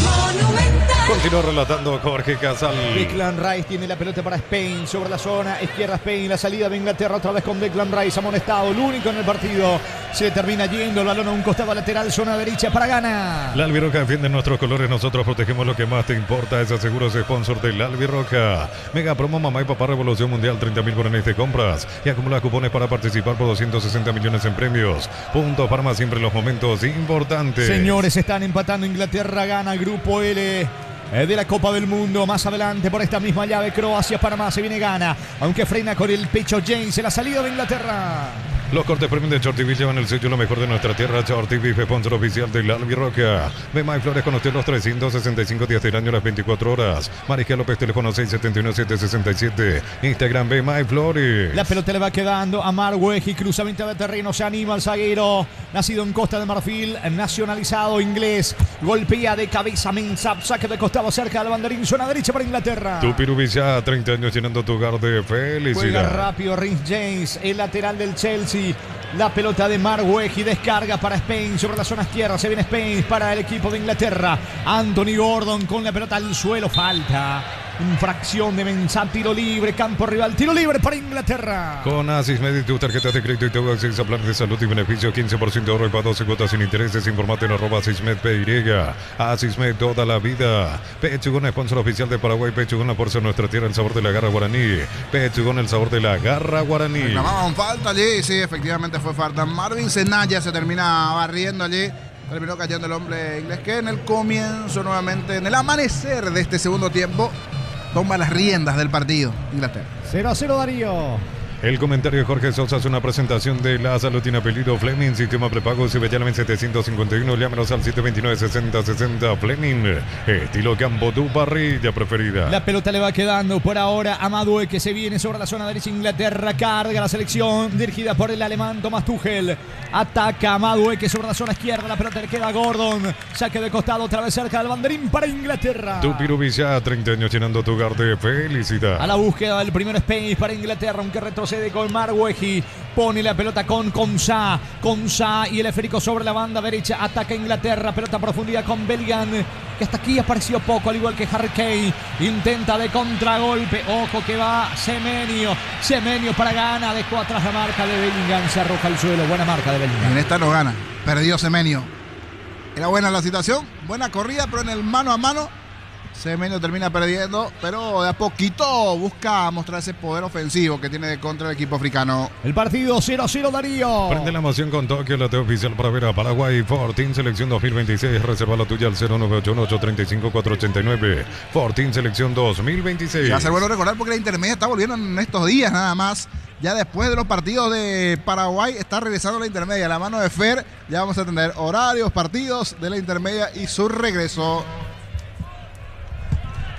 [SPEAKER 4] Continúa relatando Jorge Casal.
[SPEAKER 2] Declan Rice tiene la pelota para Spain sobre la zona izquierda. Spain, la salida de Inglaterra otra vez con Declan Rice amonestado, el único en el partido. Se termina yendo el balón a un costado lateral, zona derecha para Ghana.
[SPEAKER 4] La Albiroca defiende nuestros colores, nosotros protegemos lo que más te importa. Es Seguros sponsor de la Albiroca. Mega promo mamá y papá revolución mundial, treinta mil corones de compras y acumula cupones para participar por doscientos sesenta millones en premios. Punto Farma, siempre en los momentos importantes.
[SPEAKER 2] Señores, están empatando Inglaterra, Ghana, grupo L de la Copa del Mundo. Más adelante por esta misma llave, Croacia, Panamá, se viene Ghana, aunque frena con el pecho James en la salida de Inglaterra.
[SPEAKER 4] Los cortes premium de Shorty Beef llevan el sello lo mejor de nuestra tierra. Shorty Beef, sponsor oficial de la Albiroca. Bema y Flores con usted los trescientos sesenta y cinco días del año, las veinticuatro horas. Mariscal López, teléfono seis siete uno siete seis siete. Instagram Bema y Flores.
[SPEAKER 2] La pelota le va quedando a Marwegi, cruzamiento de terreno, se anima el zaguero, nacido en Costa de Marfil, nacionalizado inglés. Golpea de cabeza Mensah, saque de costado cerca del banderín, zona derecha para Inglaterra.
[SPEAKER 4] Tu Pirubilla, treinta años llenando tu hogar de felicidad.
[SPEAKER 2] Juega rápido Rhys James, el lateral del Chelsea. La pelota de Marwegi, descarga para Spain sobre la zona izquierda. Se viene Spain para el equipo de Inglaterra. Anthony Gordon con la pelota al suelo. Falta. Infracción de Mensah, tiro libre, campo rival, tiro libre para Inglaterra.
[SPEAKER 4] Con Asismed, tu tarjeta de crédito y todo acceso a planes de salud y beneficio, quince por ciento de ahorro y para doce cuotas sin intereses. Informate en arroba Asismed P Y. Asismed toda la vida. Pechugón, sponsor oficial de Paraguay. Pechugón, por ser nuestra tierra, el sabor de la garra guaraní. Pechugón, el sabor de la garra guaraní.
[SPEAKER 3] Reclamaban falta allí, sí, efectivamente fue falta. Marvin Senaya se termina barriendo allí. Terminó cayendo el hombre inglés que en el comienzo nuevamente, en el amanecer de este segundo tiempo, toma las riendas del partido Inglaterra.
[SPEAKER 2] cero a cero Darío.
[SPEAKER 4] El comentario de Jorge Sosa es una presentación de la Salutina Apellido Fleming, sistema prepago, si llamen setecientos cincuenta y uno, llámenos al siete dos nueve, sesenta sesenta. Fleming, estilo campo, tu parrilla preferida.
[SPEAKER 2] La pelota le va quedando por ahora a Madueke, que se viene sobre la zona derecha. Inglaterra carga la selección dirigida por el alemán Thomas Tuchel. Ataca a Madueke sobre la zona izquierda, la pelota le queda a Gordon, saque de costado otra vez cerca del banderín para Inglaterra.
[SPEAKER 4] Tu Pirubilla, treinta años llenando tu hogar de felicidad.
[SPEAKER 2] A la búsqueda del primer Spain para Inglaterra, aunque retrocede con Marwegi, pone la pelota con Konsa, Konsa y el esférico sobre la banda derecha, ataca Inglaterra, pelota profundidad con Bellingham, que hasta aquí apareció poco, al igual que Harry Kane, intenta de contragolpe, ojo que va Semenyo, Semenyo para Ghana, dejó atrás la marca de Bellingham, se arroja al suelo, buena marca de Bellingham.
[SPEAKER 3] En esta no gana, perdió Semenyo. Era buena la situación, buena corrida, pero en el mano a mano Semenyo termina perdiendo, pero de a poquito busca mostrar ese poder ofensivo que tiene de contra el equipo africano.
[SPEAKER 2] El partido cero a cero Darío.
[SPEAKER 4] Prende la emoción con Tokio, la T oficial para ver a Paraguay. Fortín Selección dos mil veintiséis. Reserva la tuya al cero nueve ocho uno, ocho tres cinco, cuatro ocho nueve. Fortín Selección dos mil veintiséis.
[SPEAKER 3] Ya se vuelve a recordar porque la intermedia está volviendo en estos días nada más. Ya después de los partidos de Paraguay está regresando la intermedia. La mano de Fer, ya vamos a tener horarios, partidos de la intermedia y su regreso.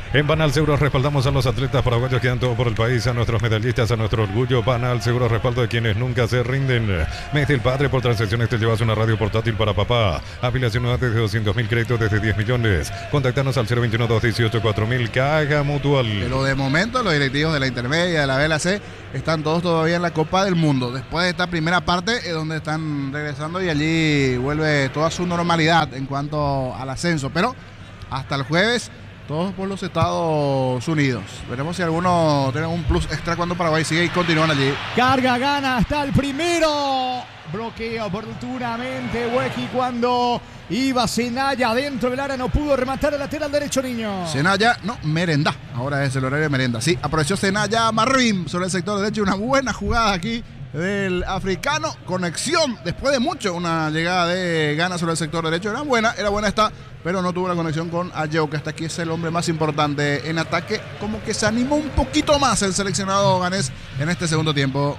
[SPEAKER 4] En Banal Seguros respaldamos a los atletas paraguayos que dan todo por el país, a nuestros medallistas, a nuestro orgullo. Banal Seguros, respaldo de quienes nunca se rinden. Mes del Padre, por transacciones te llevas una radio portátil para papá. Afiliación nueva desde doscientos mil, créditos desde diez millones. Contactanos al cero veintiuno, dos dieciocho, cuatro mil. Caja Mutual.
[SPEAKER 3] Pero de momento los directivos de la intermedia, de la B L A C, están todos todavía en la Copa del Mundo. Después de esta primera parte es donde están regresando y allí vuelve toda su normalidad en cuanto al ascenso. Pero hasta el jueves, todos por los Estados Unidos. Veremos si alguno tiene un plus extra cuando Paraguay sigue y continúan allí.
[SPEAKER 2] Carga, gana hasta el primero. Bloquea oportunamente Huequi cuando iba Zenaya dentro del área. No pudo rematar el lateral derecho, niño.
[SPEAKER 3] Zenaya, no, Merenda. Ahora es el horario de Merenda. Sí, aprovechó Zenaya Marvin sobre el sector derecho. Una buena jugada aquí del africano. Conexión después de mucho. Una llegada de Gana sobre el sector derecho. Era buena, era buena esta, pero no tuvo la conexión con Ayeo, que hasta aquí es el hombre más importante en ataque. Como que se animó un poquito más el seleccionado ganés en este segundo tiempo.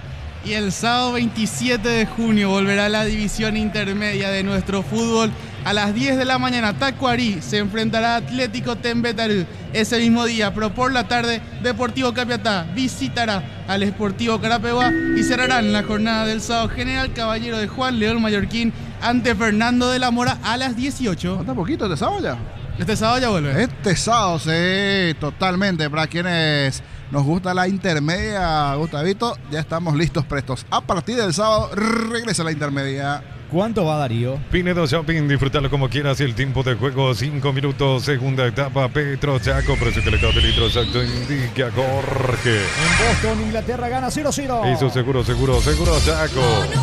[SPEAKER 1] Y el sábado veintisiete de junio volverá la división intermedia de nuestro fútbol. A las diez de la mañana, Tacuarí se enfrentará a Atlético Tembetarú. Ese mismo día, pero por la tarde, Deportivo Capiatá visitará al Sportivo Carapeguá y cerrarán la jornada del sábado General Caballero de Juan León Mallorquín ante Fernando de la Mora a las dieciocho.
[SPEAKER 3] ¿Falta poquito este sábado ya?
[SPEAKER 1] Este sábado ya vuelve.
[SPEAKER 3] Este sábado, sí, totalmente. Para quienes nos gusta la intermedia, Gustavito, ya estamos listos, prestos. A partir del sábado regresa la intermedia.
[SPEAKER 2] ¿Cuánto va, Darío?
[SPEAKER 4] Pinedo Shopping, disfrútalo como quieras. Y el tiempo de juego, cinco minutos, segunda etapa. Petro Chaco, precio que le cabe litro exacto, indica Jorge.
[SPEAKER 2] En Boston, Inglaterra, gana cero cero.
[SPEAKER 4] Hizo seguro, seguro, seguro Chaco.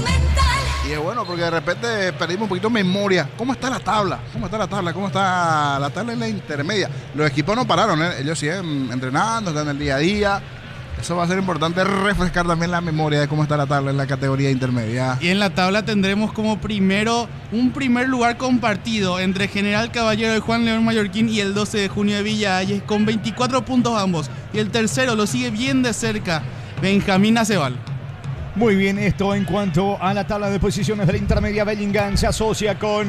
[SPEAKER 3] Y es bueno porque de repente perdimos un poquito de memoria. ¿Cómo está la tabla? ¿Cómo está la tabla? ¿Cómo está la tabla en la intermedia? Los equipos no pararon, ¿eh? Ellos siguen entrenando, están en el día a día. Eso va a ser importante, refrescar también la memoria de cómo está la tabla en la categoría intermedia.
[SPEAKER 1] Y en la tabla tendremos como primero un primer lugar compartido entre General Caballero de Juan León Mallorquín y el doce de junio de Villa Ayes, con veinticuatro puntos ambos. Y el tercero lo sigue bien de cerca, Benjamín Acebal.
[SPEAKER 2] Muy bien, esto en cuanto a la tabla de posiciones de la intermedia. Bellingham se asocia con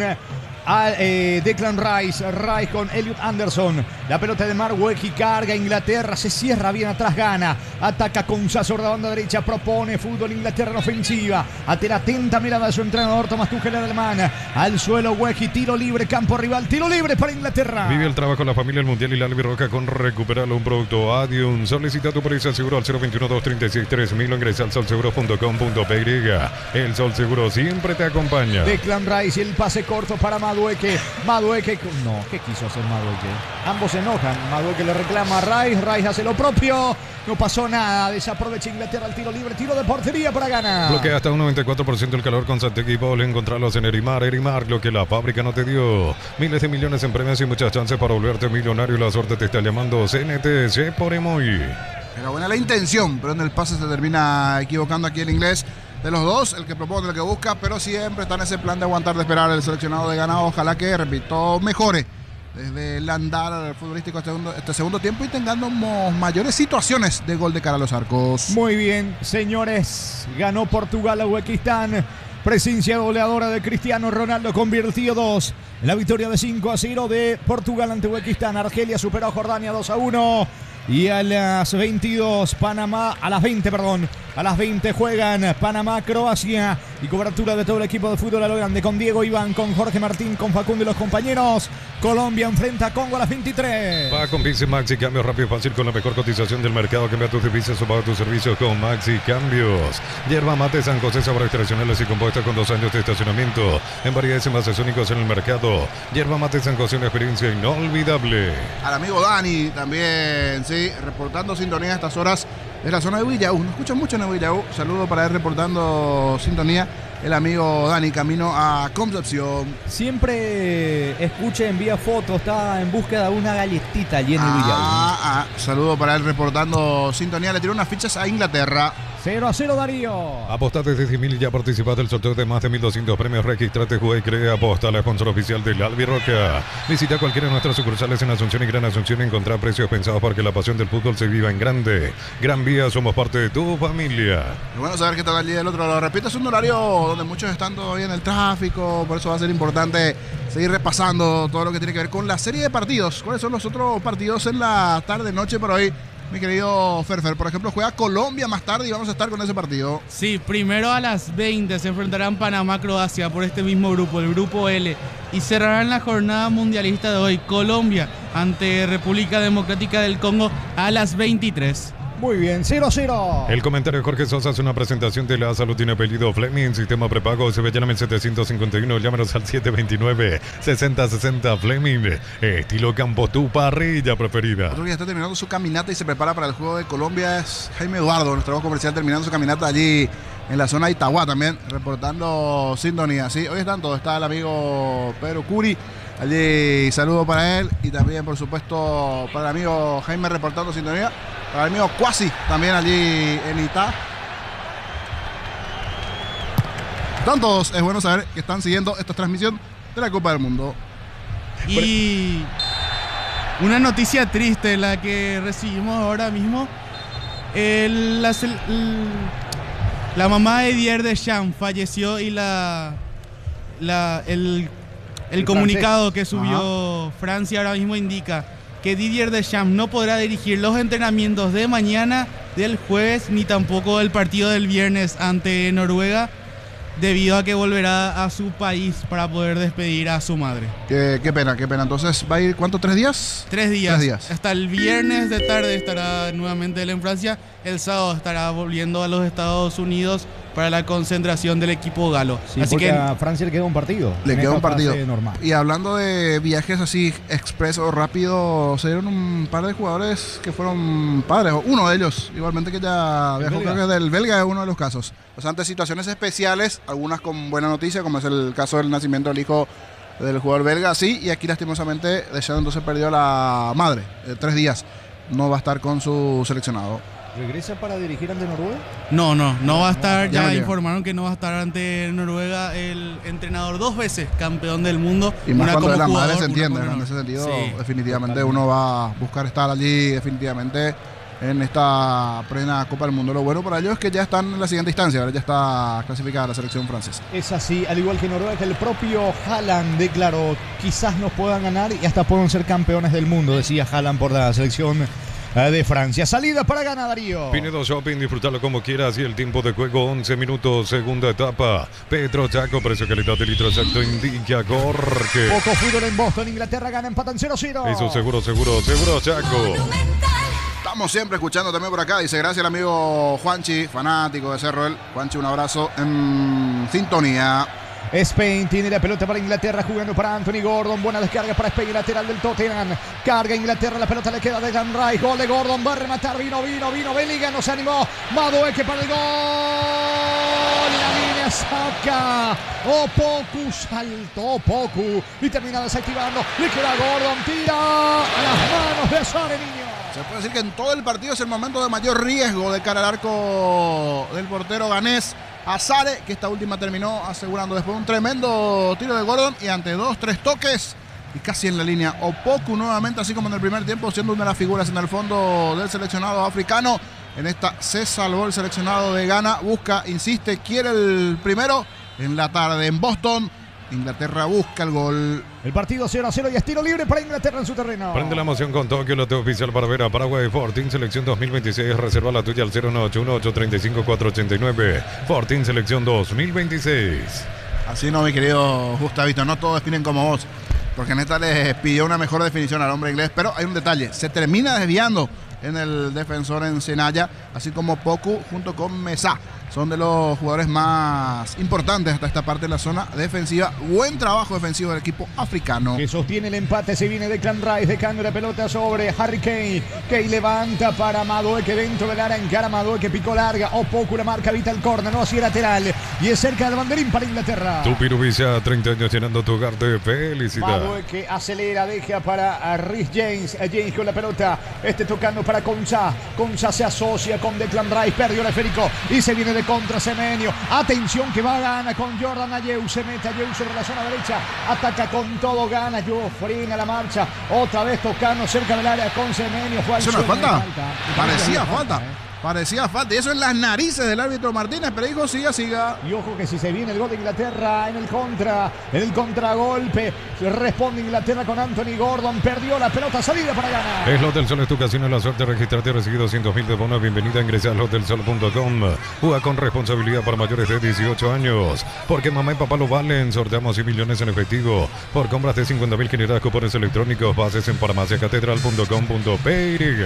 [SPEAKER 2] a, eh, Declan Rice, Rice con Elliot Anderson. La pelota de Mark Huequi, carga Inglaterra, se cierra bien atrás, Gana, ataca con Sasso de la banda derecha, propone fútbol Inglaterra en ofensiva, ante la atenta mirada de su entrenador Tomás Tuchel, el alemán, al suelo Huequi, tiro libre, campo rival, tiro libre para Inglaterra.
[SPEAKER 4] Vive el trabajo, la familia, el mundial y la albirroja con recuperarlo, un producto Adium. Solicita tu póliza seguro al cero veintiuno, dos treinta y seis, tres mil o ingresa al sol seguro punto com punto p y. El Sol Seguro siempre te acompaña.
[SPEAKER 2] Declan Rice y el pase corto para Madueque. Madueque, no, ¿qué quiso hacer Madueque? Ambos se enojan. Madueque le reclama a Rice, Rice hace lo propio. No pasó nada, desaprovecha Inglaterra el tiro libre, tiro de portería para Gana.
[SPEAKER 4] Bloquea hasta un noventa y cuatro por ciento el calor con Santegui Ball. Encontrarlos en Erimar, Erimar, lo que la fábrica no te dio. Miles de millones en premios y muchas chances para volverte millonario. La suerte te está llamando. C N T C por Emoy.
[SPEAKER 3] Era buena la intención, pero en el pase se termina equivocando aquí el inglés. De los dos, el que propone, el que busca, pero siempre está en ese plan de aguantar, de esperar el seleccionado de Gana. Ojalá que, repito, mejore desde el andar futbolístico este segundo, este segundo tiempo y tengamos mayores situaciones de gol de cara a los arcos.
[SPEAKER 2] Muy bien, señores, ganó Portugal a Uzbekistán. Presencia goleadora de Cristiano Ronaldo, convirtió dos. La victoria de cinco a cero de Portugal ante Uzbekistán. Argelia superó a Jordania dos a uno. Y a las veintidós, Panamá, a las veinte, perdón, a las veinte juegan Panamá, Croacia, y cobertura de todo el equipo de fútbol a lo grande con Diego Iván, con Jorge Martín, con Facundo y los compañeros. Colombia enfrenta a Congo a las veintitrés.
[SPEAKER 4] Va con Pixi Maxi, cambio rápido y fácil con la mejor cotización del mercado. Cambia tus divisas o paga tus servicios con Maxi Cambios. Yerba Mate San José, sabores tradicionales y compuesta con dos años de estacionamiento en variedades y envases únicos en el mercado. Yerba Mate San José, una experiencia inolvidable.
[SPEAKER 3] Al amigo Dani también, sí, reportando sintonía a estas horas de la zona de Villaú. Nos escuchan mucho en Villaú. Saludo para él reportando sintonía. El amigo Dani, camino a Concepción.
[SPEAKER 2] Siempre escucha, envía fotos, está en búsqueda de una galletita allí en el Villaú.
[SPEAKER 3] Ah, ah, saludo para él reportando sintonía. Le tiró unas fichas a Inglaterra.
[SPEAKER 2] cero a cero, Darío.
[SPEAKER 4] Aposta desde diez mil y ya participas del sorteo de más de mil doscientos premios. Registrate, juega y crea. Aposta, la sponsor oficial del Albirroja. Visita cualquiera de nuestras sucursales en Asunción y Gran Asunción y encontrar precios pensados para que la pasión del fútbol se viva en grande. Gran Vía, somos parte de tu familia.
[SPEAKER 3] Y bueno saber que está allí del otro lado. Repito, es un horario donde muchos están todavía en el tráfico, por eso va a ser importante seguir repasando todo lo que tiene que ver con la serie de partidos. ¿Cuáles son los otros partidos en la tarde-noche por hoy? Mi querido Ferfer, por ejemplo, juega Colombia más tarde y vamos a estar con ese partido.
[SPEAKER 1] Sí, primero a las veinte se enfrentarán Panamá-Croacia por este mismo grupo, el grupo L. Y cerrarán la jornada mundialista de hoy, Colombia ante República Democrática del Congo a las veintitrés.
[SPEAKER 2] Muy bien, cero a cero.
[SPEAKER 4] El comentario de Jorge Sosa es una presentación de la salud. Tiene apellido Fleming, sistema prepago. Se ve en el setecientos cincuenta y uno. Llámenos al siete veintinueve, sesenta sesenta Fleming. Estilo campo, tu parrilla preferida.
[SPEAKER 3] Otro que ya está terminando su caminata y se prepara para el juego de Colombia es Jaime Eduardo, nuestro voz comercial, terminando su caminata allí en la zona de Itagua también, reportando sintonía. Sí, hoy están todos. Está el amigo Pedro Curi. Allí saludo para él y también, por supuesto, para el amigo Jaime reportando sintonía. Para el amigo Cuasi también allí en Itá. Están todos, es bueno saber que están siguiendo esta transmisión de la Copa del Mundo.
[SPEAKER 1] Y una noticia triste la que recibimos ahora mismo. El, la, el, la mamá de Didier Deschamps falleció y la, la el, el, el comunicado que subió Ajá. Francia ahora mismo indica que Didier Deschamps no podrá dirigir los entrenamientos de mañana, del jueves, ni tampoco el partido del viernes ante Noruega, debido a que volverá a su país para poder despedir a su madre.
[SPEAKER 3] Qué, qué pena, qué pena. Entonces, ¿va a ir cuánto? ¿Tres días?
[SPEAKER 1] Tres días.
[SPEAKER 3] Tres días.
[SPEAKER 1] Hasta el viernes de tarde estará nuevamente él en Francia. El sábado estará volviendo a los Estados Unidos para la concentración del equipo galo.
[SPEAKER 2] Sí,
[SPEAKER 1] así
[SPEAKER 2] porque
[SPEAKER 1] que
[SPEAKER 2] a Francia le queda un partido.
[SPEAKER 3] Le queda un partido.
[SPEAKER 2] Normal.
[SPEAKER 3] Y hablando de viajes así express o rápido, se dieron un par de jugadores que fueron padres. Uno de ellos, igualmente, que ya viajó, creo que del belga es uno de los casos. O sea, ante situaciones especiales, algunas con buena noticia, como es el caso del nacimiento del hijo del jugador belga, sí, y aquí lastimosamente Deschamps entonces perdió a la madre, eh, tres días. No va a estar con su seleccionado.
[SPEAKER 2] ¿Regresa para dirigir ante Noruega?
[SPEAKER 1] No, no, no va a estar.
[SPEAKER 3] Ya
[SPEAKER 1] Ya,
[SPEAKER 3] no
[SPEAKER 1] informaron que no va a estar ante Noruega el entrenador dos veces campeón del mundo.
[SPEAKER 3] Y más
[SPEAKER 1] una
[SPEAKER 3] cuando
[SPEAKER 1] como
[SPEAKER 3] de la
[SPEAKER 1] jugador,
[SPEAKER 3] madre se
[SPEAKER 1] una
[SPEAKER 3] entiende,
[SPEAKER 1] como
[SPEAKER 3] ¿no? En
[SPEAKER 1] no.
[SPEAKER 3] ese sentido,
[SPEAKER 1] Sí.
[SPEAKER 3] definitivamente uno va a buscar estar allí, definitivamente, en esta plena Copa del Mundo. Lo bueno para ellos es que ya están en la siguiente instancia, ahora ya está clasificada la selección francesa.
[SPEAKER 2] Es así, al igual que Noruega, que el propio Haaland declaró, quizás nos puedan ganar y hasta pueden ser campeones del mundo, decía Haaland por la selección de Francia. Salida para ganar, Darío.
[SPEAKER 4] Pinedo Shopping, disfrutarlo como quieras. Y el tiempo de juego, once minutos, segunda etapa. Petro Chaco, precio calidad de litro exacto, indica Jorge.
[SPEAKER 2] Poco fútbol en Boston, Inglaterra gana, empatan cero cero.
[SPEAKER 4] Eso seguro, seguro, seguro, Chaco.
[SPEAKER 3] Estamos siempre escuchando también por acá. Dice, gracias al amigo Juanchi, fanático de Cerro. El Juanchi, un abrazo en sintonía.
[SPEAKER 2] Spain tiene la pelota para Inglaterra, jugando para Anthony Gordon. Buena descarga para Spain, lateral del Tottenham. Carga Inglaterra, la pelota le queda de Declan Rice. Gol de Gordon, va a rematar. Vino, vino, vino. Bellingham no se animó. Madueke para el gol. La línea saca. Opoku saltó. Opoku y termina desactivando. Le queda Gordon. Tira a las manos de Azar, niño.
[SPEAKER 3] Se puede decir que en todo el partido es el momento de mayor riesgo de cara al arco del portero ganés Azare, que esta última terminó asegurando después un tremendo tiro de Gordon y ante dos, tres toques y casi en la línea. Opoku nuevamente, así como en el primer tiempo, siendo una de las figuras en el fondo del seleccionado africano. En esta se salvó el seleccionado de Ghana, busca, insiste, quiere el primero en la tarde en Boston. Inglaterra busca el gol.
[SPEAKER 2] El partido cero a cero y estilo libre para Inglaterra en su terreno.
[SPEAKER 4] Prende la emoción con Tokio, lote oficial para ver a Paraguay. Fortín Selección dos mil veintiséis. Reserva la tuya al cero nueve ocho uno, ocho tres cinco, cuatro ocho nueve. Fortín Selección dos mil veintiséis.
[SPEAKER 3] Así no, mi querido Gustavito, no todos definen como vos, porque Neta les pidió una mejor definición al hombre inglés, pero hay un detalle, se termina desviando en el defensor en Senaya, así como Poku junto con Mesa. son de los jugadores más importantes hasta esta parte de la zona defensiva. Buen trabajo defensivo del equipo africano.
[SPEAKER 2] Que sostiene el empate, se viene Declan Rice dejando la pelota sobre Harry Kane. Kane levanta para Madueke dentro del área, encara Madueke, picó larga. Opoku la marca, evita el córner, no hacia lateral. Y es cerca del banderín para Inglaterra.
[SPEAKER 4] Tupirubicia, treinta años llenando tu hogar de felicidad.
[SPEAKER 2] Madueke acelera, deja para Rhys James. James con la pelota, este tocando para Konsa. Konsa se asocia con Declan Rice, perdió el esférico y se viene de contra Semenyo. Atención que va a Ghana con Jordan Ayew. Se mete Ayew sobre la zona derecha. Ataca con todo Ghana. Yo frena la marcha. Otra vez tocando cerca del área con Semenyo.
[SPEAKER 3] ¿Es una falta? Parecía falta. Eh. Parecía falta. Y eso en las narices del árbitro Martínez. Pero dijo siga, siga.
[SPEAKER 2] Y ojo que si se viene el gol de Inglaterra en el contra. En el contragolpe. Responde Inglaterra con Anthony Gordon. Perdió la pelota. Salida para Ghana.
[SPEAKER 4] Es Hotel Sol, es tu casino. La suerte de registrarte y recibir doscientos mil de bonos. Bienvenida a ingresar a hotel sol punto com. Juega con responsabilidad para mayores de dieciocho años. Porque mamá y papá lo valen. Sorteamos cien millones en efectivo. Por compras de cincuenta mil generas cupones electrónicos. Bases en farmacia catedral punto com punto p y.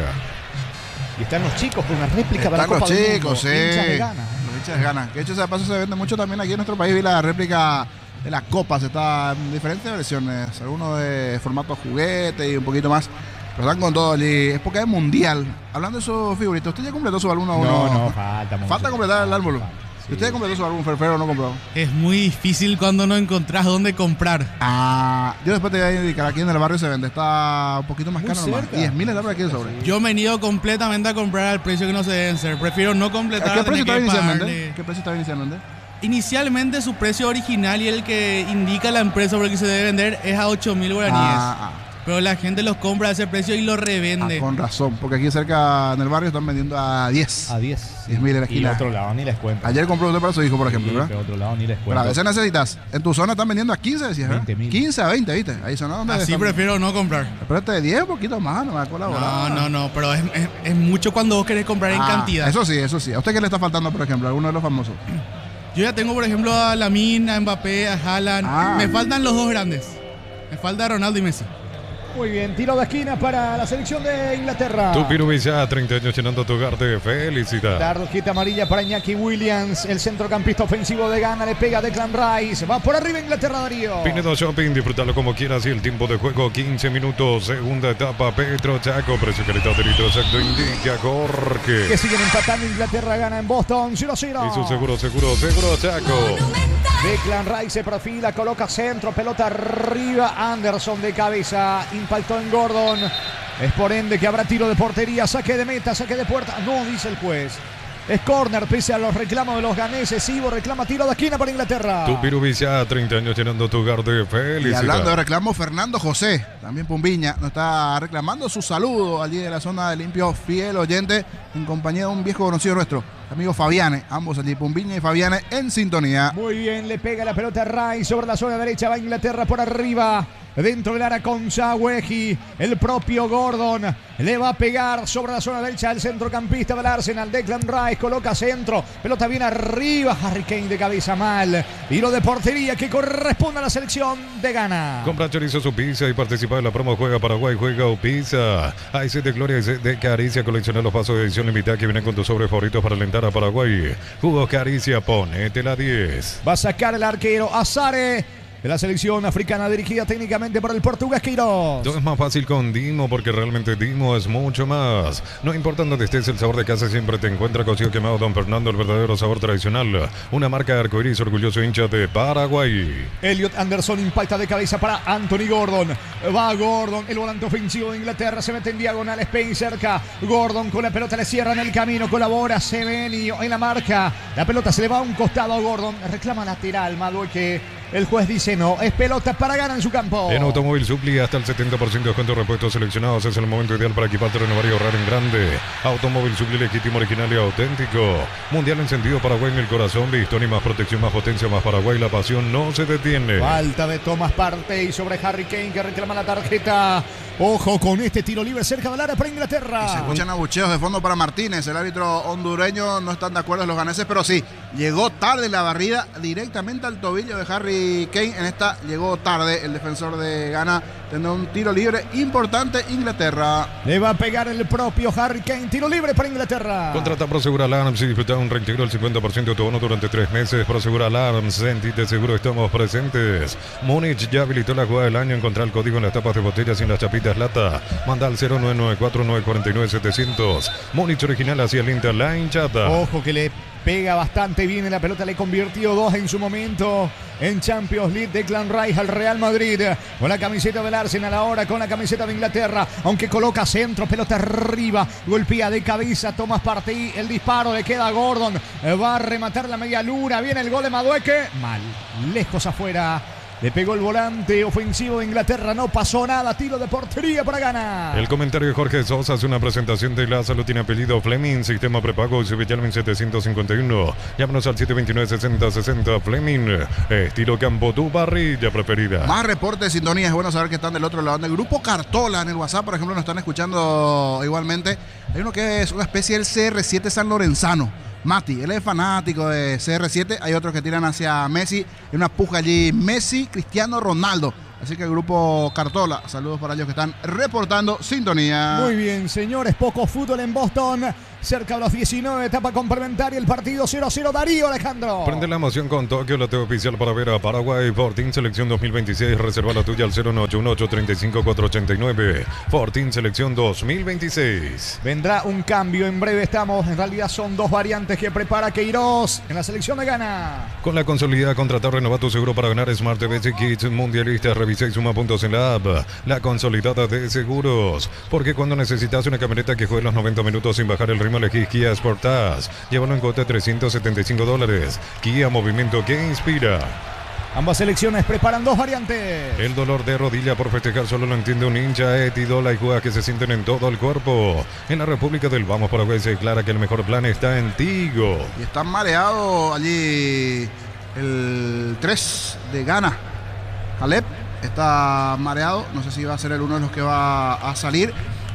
[SPEAKER 2] Y están los chicos con una réplica
[SPEAKER 3] están
[SPEAKER 2] para la Copa
[SPEAKER 3] los
[SPEAKER 2] del
[SPEAKER 3] chicos,
[SPEAKER 2] Mundo.
[SPEAKER 3] sí.
[SPEAKER 2] Hinchas de Ghana.
[SPEAKER 3] Los hinchas de Ghana. Que de hecho ese paso se vende mucho también aquí en nuestro país. Vi la réplica de las copas. Está en diferentes versiones. Algunos de formato juguete y un poquito más. Pero están con todo allí. Es porque es mundial. Hablando de esos figuritos, ¿usted ya completó su álbum a uno?
[SPEAKER 2] No, no, falta mucho.
[SPEAKER 3] Falta completar el álbum. Sí. ¿Usted completó su álbum, Ferfero, o no compró?
[SPEAKER 1] Es muy difícil cuando no encontrás dónde comprar.
[SPEAKER 3] Ah, yo después te voy a indicar. Aquí en el barrio se vende. Está un poquito más
[SPEAKER 1] Muy
[SPEAKER 3] caro nomás. diez mil dólares aquí de sobre.
[SPEAKER 1] Yo me he ido completamente a comprar al precio que no se deben ser. Prefiero no completar.
[SPEAKER 3] ¿A qué precio estaba inicialmente?
[SPEAKER 1] Pagarle.
[SPEAKER 3] ¿Qué precio estaba inicialmente?
[SPEAKER 1] Inicialmente su precio original y el que indica la empresa por el que se debe vender es a ocho mil guaraníes.
[SPEAKER 3] Ah, ah.
[SPEAKER 1] Pero la gente los compra a ese precio y los revende.
[SPEAKER 3] Ah, con razón, porque aquí cerca en el barrio están vendiendo a diez.
[SPEAKER 2] A diez.
[SPEAKER 3] diez mil en la esquina.
[SPEAKER 2] Y otro lado ni les cuento.
[SPEAKER 3] Ayer compró usted para su hijo, por ejemplo,
[SPEAKER 2] sí,
[SPEAKER 3] ¿verdad?
[SPEAKER 2] pero otro lado ni les cuento.
[SPEAKER 3] Pero a veces necesitas. En tu zona están vendiendo a quince, decías, ¿verdad?
[SPEAKER 2] veinte mil.
[SPEAKER 3] quince a veinte, ¿viste? Ahí son donde
[SPEAKER 1] Así
[SPEAKER 3] están...
[SPEAKER 1] prefiero no comprar.
[SPEAKER 3] Pero este de diez, un poquito más, no me va a colaborar.
[SPEAKER 1] No, no, no, pero es, es, es mucho cuando vos querés comprar en
[SPEAKER 3] Ah,
[SPEAKER 1] cantidad.
[SPEAKER 3] Eso sí, eso sí. ¿A usted qué le está faltando, por ejemplo? ¿Alguno de los famosos?
[SPEAKER 1] Yo ya tengo, por ejemplo, a Lamine, a Mbappé, a Haaland.
[SPEAKER 3] Ah.
[SPEAKER 1] Me faltan los dos grandes. Me falta Ronaldo y Messi.
[SPEAKER 2] Muy bien, tiro de esquina para la selección de Inglaterra.
[SPEAKER 4] Tupirubicia, treinta años llenando tu hogar de felicidad.
[SPEAKER 2] Tarjeta amarilla para Iñaki Williams, el centrocampista ofensivo de Ghana, le pega a Declan Rice. Va por arriba Inglaterra, Darío.
[SPEAKER 4] Pinedo Shopping, disfrútalo como quieras y el tiempo de juego quince minutos. Segunda etapa, Petro Chaco, precio calidad del litro exacto, indica Jorge.
[SPEAKER 2] Que siguen empatando Inglaterra, gana en Boston, cero cero.
[SPEAKER 4] Y su seguro, seguro, seguro Chaco.
[SPEAKER 2] Declan Rice se profila, coloca centro, pelota arriba, Anderson de cabeza, impactó en Gordon. Es por ende que habrá tiro de portería, saque de meta, saque de puerta. No, dice el juez. Es córner, pese a los reclamos de los ganeses. Ivo reclama tiro de esquina para Inglaterra.
[SPEAKER 4] Tupirubicia, treinta años llenando tu hogar de felicidad.
[SPEAKER 3] Y hablando de reclamo, Fernando José, también Pumbiña, nos está reclamando su saludo allí de la zona de limpio, fiel oyente, en compañía de un viejo conocido nuestro, amigo Fabiane. Ambos allí, Pumbiña y Fabiane, en sintonía.
[SPEAKER 2] Muy bien, le pega la pelota a Rice sobre la zona derecha, va Inglaterra por arriba. Dentro del área con Zaweji, el propio Gordon le va a pegar sobre la zona derecha el centrocampista del Arsenal, Declan Rice, coloca centro, pelota bien arriba, Harry Kane de cabeza mal, tiro de portería que corresponde a la selección de Ghana.
[SPEAKER 4] Compra chorizo su pizza y participa en la promo Juega Paraguay, Juega o Pizza. Hay sed de gloria y sed de caricia, colecciona los pasos de edición limitada que vienen con tus sobres favoritos para alentar a Paraguay. Jugos Caricia, ponete la diez.
[SPEAKER 2] Va a sacar el arquero Azare de la selección africana dirigida técnicamente por el portugués Queiroz.
[SPEAKER 4] Todo es más fácil con Dimo porque realmente Dimo es mucho más. No importa dónde estés, el sabor de casa siempre te encuentra. Cocido quemado Don Fernando, el verdadero sabor tradicional. Una marca de arcoiris, orgulloso hincha de Paraguay.
[SPEAKER 2] Elliot Anderson impacta de cabeza para Anthony Gordon. Va Gordon, el volante ofensivo de Inglaterra, se mete en diagonal, Spain cerca. Gordon con la pelota le cierra en el camino, colabora Semenyo en la marca. La pelota se le va a un costado a Gordon, reclama lateral Madueke. El juez dice no, es pelota para Ghana en su campo.
[SPEAKER 4] En Automóvil Supli hasta el setenta por ciento de descuento de repuestos seleccionados. Es el momento ideal para equiparte, renovar y ahorrar en grande. Automóvil Supli, legítimo, original y auténtico. Mundial encendido, Paraguay en el corazón. Historia, más protección, más potencia, más Paraguay. La pasión no se detiene.
[SPEAKER 2] Falta de Thomas Partey sobre Harry Kane que reclama la tarjeta. Ojo con este tiro libre cerca del área para Inglaterra.
[SPEAKER 3] Y se escuchan abucheos de fondo para Martínez. El árbitro hondureño no están de acuerdo los ganeses, pero sí, Llegó tarde la barrida directamente al tobillo de Harry Kane. En esta llegó tarde el defensor de Ghana, teniendo un tiro libre importante Inglaterra.
[SPEAKER 2] Le va a pegar el propio Harry Kane. Tiro libre para Inglaterra.
[SPEAKER 4] Contrata Prosegur Alarms y disfruta un retiro del cincuenta por ciento de tu bono durante tres meses. Prosegur Alarms, sentite seguro, estamos presentes. Múnich ya habilitó la jugada del año. Encontrar el código en las tapas de botellas y en las chapitas lata. Manda al cero nueve nueve cuatro nueve cuatro nueve siete cero cero. Múnich original hacia el Inter, la hinchada.
[SPEAKER 2] Ojo que le pega bastante bien en la pelota, le convirtió dos en su momento en Champions League. Declan Rice al Real Madrid con la camiseta del Arsenal, ahora con la camiseta de Inglaterra, aunque coloca centro, pelota arriba, golpea de cabeza Thomas Partey, el disparo le queda a Gordon, va a rematar la media luna, viene el gol de Madueke, mal, lejos afuera. Le pegó el volante ofensivo de Inglaterra, no pasó nada, tiro de portería para Ghana.
[SPEAKER 4] El comentario de Jorge Sosa hace una presentación de la salud, tiene apellido Fleming, sistema prepago y Subitelmin setecientos cincuenta y uno. Llámanos al siete dos nueve, seis cero seis cero, Fleming, estilo campo, tu parrilla preferida.
[SPEAKER 3] Más reportes de sintonía, es bueno saber que están del otro lado. En el grupo Cartola, en el WhatsApp, por ejemplo, nos están escuchando igualmente. Hay uno que es una especie del C R siete San Lorenzano. Mati, él es fanático de C R siete, hay otros que tiran hacia Messi, hay una puja allí, Messi, Cristiano Ronaldo. Así que el grupo Cartola, saludos para ellos que están reportando sintonía.
[SPEAKER 2] Muy bien, señores, poco fútbol en Boston. Cerca de los diecinueve, etapa complementaria, el partido cero cero. Darío Alejandro.
[SPEAKER 4] Prende la emoción con Tokio, la T V oficial para ver a Paraguay. Fortín Selección dos mil veintiséis. Reserva la tuya al cero nueve ocho uno ocho tres cinco cuatro ocho nueve. Fortín Selección dos mil veintiséis.
[SPEAKER 2] Vendrá un cambio, en breve estamos. En realidad son dos variantes que prepara Queiroz en la selección de Ghana.
[SPEAKER 4] Con la consolidada contratar, renova tu seguro para ganar Smart T V Kits Mundialista. Revisa y suma puntos en la app. La consolidada de seguros. Porque cuando necesitas una camioneta que juegue los noventa minutos sin bajar el ritmo, elegí Kia Sportage. Llévalo en cuota de trescientos setenta y cinco dólares. Kia, movimiento que inspira.
[SPEAKER 2] Ambas selecciones preparan dos variantes.
[SPEAKER 4] El dolor de rodilla por festejar solo lo entiende un hincha. Etidola y juega que se sienten en todo el cuerpo. En la República del Vamos Paraguay se declara que el mejor plan está en Tigo.
[SPEAKER 3] Y está mareado allí el tres de Ghana. Halep está mareado. No sé si va a ser el uno de los que va a salir.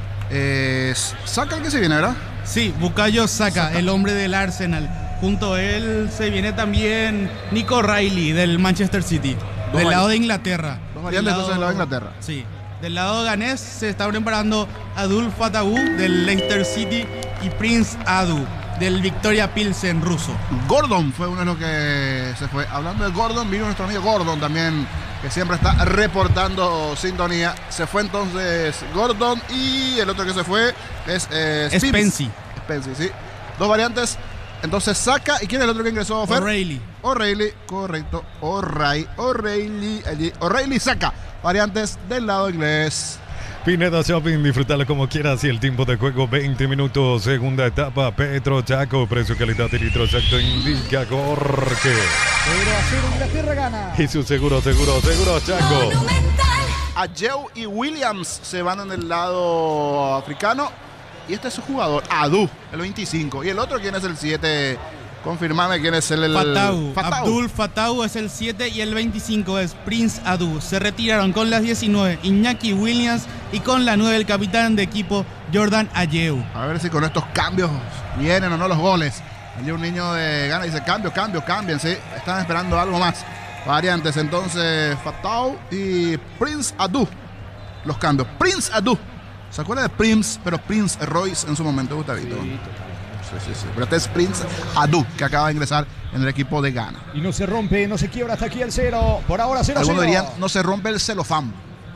[SPEAKER 3] Eh, saca el que se viene, ¿verdad?
[SPEAKER 1] Sí, Bukayo Saka, el hombre del Arsenal. Junto a él se viene también Nico Riley del Manchester City,
[SPEAKER 3] Dos
[SPEAKER 1] del lado
[SPEAKER 3] variantes.
[SPEAKER 1] de Inglaterra.
[SPEAKER 3] Dos variantes entonces del lado de Inglaterra.
[SPEAKER 1] Sí, del lado ganés se está preparando Adul Fatawu del Leicester City y Prince Adu del Victoria Pilsen ruso.
[SPEAKER 3] Gordon fue uno de los que se fue. Hablando de Gordon, vino nuestro amigo Gordon también, que siempre está reportando sintonía. Se fue entonces Gordon y el otro que se fue es eh,
[SPEAKER 1] Spency.
[SPEAKER 3] Spency, sí. Dos variantes. Entonces Saka. ¿Y quién es el otro que ingresó? Fer?
[SPEAKER 1] O'Reilly.
[SPEAKER 3] O'Reilly, correcto. O'Reilly, O'Reilly, allí. O'Reilly Saka. Variantes del lado inglés.
[SPEAKER 4] Pineda Shopping, disfrutalo como quieras y el tiempo de juego veinte minutos, segunda etapa, Petro Chaco, precio, calidad y litro exacto indica Jorge.
[SPEAKER 2] Pero a cero Inglaterra gana.
[SPEAKER 4] Y su seguro, seguro, seguro Chaco.
[SPEAKER 3] Ayew y Williams se van en el lado africano. Y este es su jugador, Adu, el veinticinco. Y el otro, ¿quién es el siete? Confirmame quién es el... el...
[SPEAKER 1] Fatawu.
[SPEAKER 3] Fatawu.
[SPEAKER 1] Abdul Fatawu es el siete y el veinticinco es Prince Adu. Se retiraron con las diecinueve Iñaki Williams y con la nueve el capitán de equipo Jordan Ayew.
[SPEAKER 3] A ver si con estos cambios vienen o no los goles. Allí un niño de Ghana dice cambio, cambio, cambien, sí. Están esperando algo más. Variantes entonces, Fatawu y Prince Adu. Los cambios. Prince Adu. ¿Se acuerda de Prince? Pero Prince Royce en su momento, Gustavito. Sí, sí, sí, sí. Pero este es Prince Adu, que acaba de ingresar en el equipo de Ghana.
[SPEAKER 2] Y no se rompe, no se quiebra hasta aquí el cero. Por ahora cero cero.
[SPEAKER 3] Algunos dirían, no se rompe el celofán.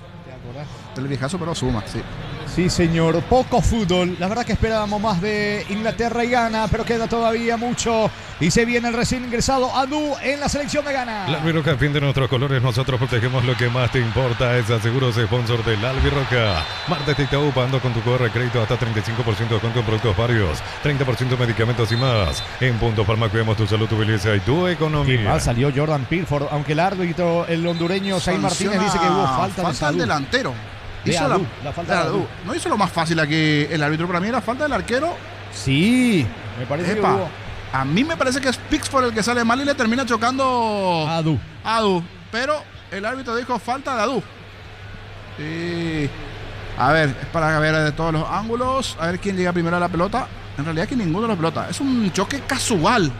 [SPEAKER 3] El viejazo, pero suma, sí.
[SPEAKER 2] Sí, señor. Poco fútbol. La verdad que esperábamos más de Inglaterra y Ghana, pero queda todavía mucho. Y se viene el recién ingresado Adu en la selección de Ghana.
[SPEAKER 4] La Albirroja defiende nuestros colores. Nosotros protegemos lo que más te importa. Es Seguros, sponsor del Albirroja. Martes te Itaú, pagando con tu C R crédito hasta treinta y cinco por ciento de descuento en productos varios. treinta por ciento medicamentos y más. En Punto Palma cuidamos tu salud, tu belleza y tu economía.
[SPEAKER 2] Qué mal salió Jordan Pilford, aunque el árbitro, el hondureño Zayn Martínez, dice que hubo falta,
[SPEAKER 3] falta
[SPEAKER 2] de salud.
[SPEAKER 3] al delantero.
[SPEAKER 2] De
[SPEAKER 3] Hizo
[SPEAKER 2] Adu,
[SPEAKER 3] la,
[SPEAKER 2] la falta
[SPEAKER 3] de
[SPEAKER 2] de
[SPEAKER 3] Adu.
[SPEAKER 2] Adu.
[SPEAKER 3] No hizo lo más fácil aquí el árbitro. Para mí era falta del arquero.
[SPEAKER 2] Sí, me parece
[SPEAKER 3] Epa,
[SPEAKER 2] que hubo.
[SPEAKER 3] A mí me parece que es Pickford el que sale mal y le termina chocando
[SPEAKER 2] Adu.
[SPEAKER 3] Adu. Pero el árbitro dijo falta de Adu. Y a ver, es para ver de todos los ángulos. A ver quién llega primero a la pelota. En realidad que ninguno de la pelota. Es un choque casual.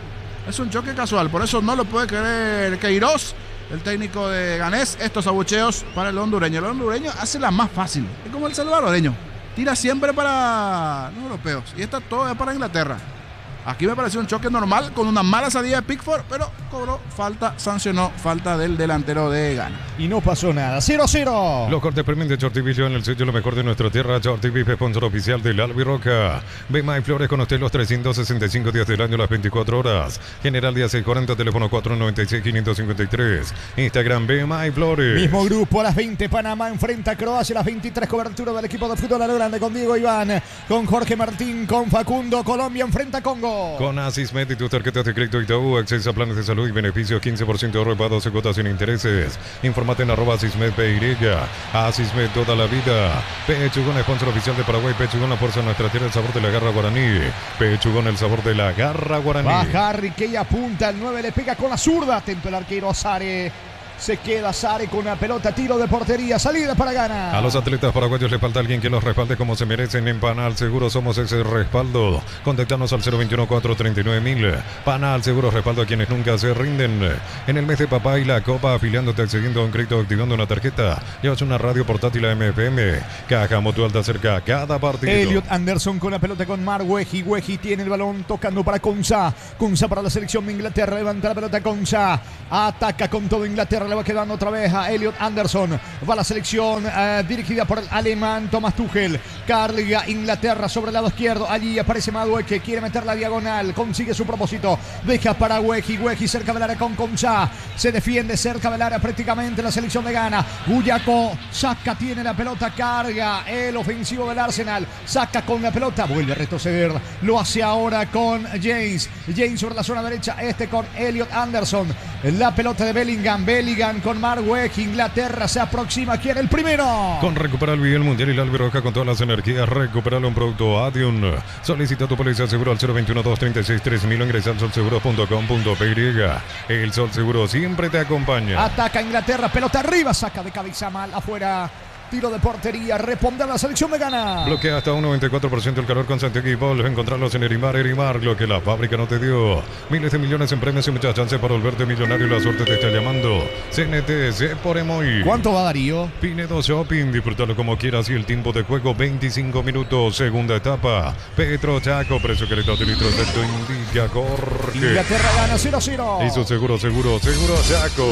[SPEAKER 3] Es un choque casual, por eso no lo puede creer Queiroz, el técnico de Ganés. Estos abucheos para el hondureño. El hondureño hace la más fácil, es como el salvadoreño, tira siempre para los europeos y esta todo es para Inglaterra. Aquí me pareció un choque normal con una mala salida de Pickford, pero cobró falta, sancionó falta del delantero de Ghana.
[SPEAKER 2] Y no pasó nada. cero cero.
[SPEAKER 4] Los cortes premium de Shorty en el sello lo mejor de nuestra tierra. Shorty Beef, sponsor oficial del Albirroca. Bema y Flores con usted los trescientos sesenta y cinco días del año, las veinticuatro horas. General Díaz seiscientos cuarenta, teléfono cuatro nueve seis, cinco cinco tres. Instagram Bema y Flores.
[SPEAKER 2] Mismo grupo a las veinte. Panamá enfrenta a Croacia a las veintitrés. Cobertura del equipo de fútbol a lo grande con Diego Iván, con Jorge Martín, con Facundo. Colombia enfrenta a Congo.
[SPEAKER 4] Con Asismed y tus tarjetas de crédito Itaú, acceso a planes de salud y beneficios, quince por ciento de ahorro para doce cuotas sin intereses. Infórmate en arroba Asismed P Y. Asismed toda la vida. Pechugón, sponsor oficial de Paraguay. Pechugón, la fuerza de nuestra tierra, el sabor de la garra guaraní. Pechugón, el sabor de la garra guaraní.
[SPEAKER 2] Baja Riquelme, apunta, el nueve le pega con la zurda. Atento el arquero Sare. Se queda Sare con la pelota, tiro de portería, salida para Ghana.
[SPEAKER 4] A los atletas paraguayos le falta alguien que los respalde como se merecen. En Panal Seguro somos ese respaldo. Contactanos al cero veintiuno, cuatrocientos treinta y nueve mil. Panal Seguro, respaldo a quienes nunca se rinden. En el mes de papá y la copa, afiliándote, accediendo a un crédito, activando una tarjeta. Llevas una radio portátil a M F M. Caja Mutual te acerca a cada partido.
[SPEAKER 2] Elliot Anderson con la pelota con Mar Weji. Weji tiene el balón tocando para Konsa. Konsa para la selección de Inglaterra. Levanta la pelota Konsa. Ataca con todo Inglaterra. Le va quedando otra vez a Elliot Anderson. Va la selección uh, dirigida por el alemán Thomas Tuchel. Carga Inglaterra sobre el lado izquierdo. Allí aparece Madueque. Quiere meter la diagonal. Consigue su propósito. Deja para Weji. Weji cerca del área con Konsa. Se defiende cerca del área prácticamente la selección de Ghana. Guyaco saca, tiene la pelota. Carga el ofensivo del Arsenal. Saca con la pelota. Vuelve a retroceder. Lo hace ahora con James. James sobre la zona derecha. Este con Elliot Anderson. La pelota de Bellingham. Bellingham con Marweg. Inglaterra se aproxima. ¿Quién el primero?
[SPEAKER 4] Con Recuperar el Mundial y la Albirroja con todas las energías. Recuperar un producto Adium. Solicita tu póliza seguro al cero veintiuno, doscientos treinta y seis, tres mil. Ingresa al sol seguro punto com punto p y. El Sol Seguro siempre te acompaña.
[SPEAKER 2] Ataca Inglaterra. Pelota arriba. Saca de cabeza mal. Afuera. Tiro de portería, responde a la selección de Ghana.
[SPEAKER 4] Bloquea hasta un noventa y cuatro por ciento el calor con Santiago y Ball. Encontrarlos en Erimar, Erimar, lo que la fábrica no te dio. Miles de millones en premios y muchas chances para volverte millonario. La suerte te está llamando. C N T C por Emoy.
[SPEAKER 2] ¿Cuánto va Darío?
[SPEAKER 4] Pinedo Shopping, disfrútalo como quieras y el tiempo de juego veinticinco minutos. Segunda etapa. Petro Chaco, precio que le da litros de tu indica Jorge.
[SPEAKER 2] Inglaterra gana cero cero.
[SPEAKER 4] Hizo seguro, seguro, seguro Chaco.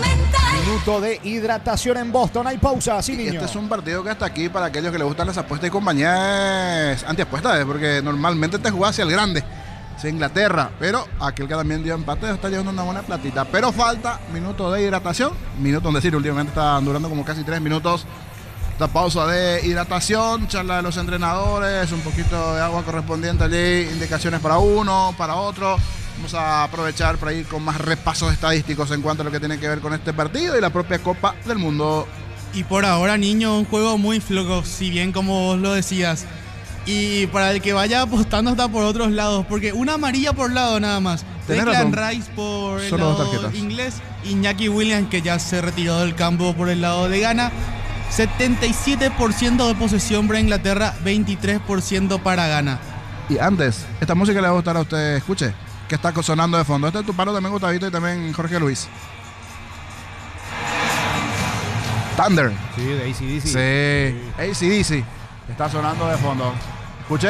[SPEAKER 2] Minuto de hidratación en Boston. Hay pausa, sí, niño.
[SPEAKER 3] Este es un partido que está aquí para aquellos que les gustan las apuestas y compañías antiapuestas, porque normalmente te jugás hacia el grande, hacia Inglaterra, pero aquel que también dio empate está llevando una buena platita. Pero falta minuto de hidratación, minuto donde decir, últimamente está durando como casi tres minutos. Esta pausa de hidratación, charla de los entrenadores, un poquito de agua correspondiente allí, indicaciones para uno, para otro. Vamos a aprovechar para ir con más repasos estadísticos en cuanto a lo que tiene que ver con este partido y la propia Copa del Mundo.
[SPEAKER 1] Y por ahora, niño, un juego muy flojo, si bien como vos lo decías. Y para el que vaya apostando está por otros lados, porque una amarilla por lado nada más. Declan Rice por el
[SPEAKER 3] Solo
[SPEAKER 1] lado inglés, Iñaki Williams, que ya se retiró del campo por el lado de Ghana. setenta y siete por ciento de posesión para Inglaterra, veintitrés por ciento para Ghana.
[SPEAKER 3] Y antes, esta música le va a gustar a usted, escuche, que está sonando de fondo. Este es tu paro también, Gustavito, y también Jorge Luis. Thunder.
[SPEAKER 2] Sí, de A C D C.
[SPEAKER 3] Sí, A C D C. Está sonando de fondo. Escuche.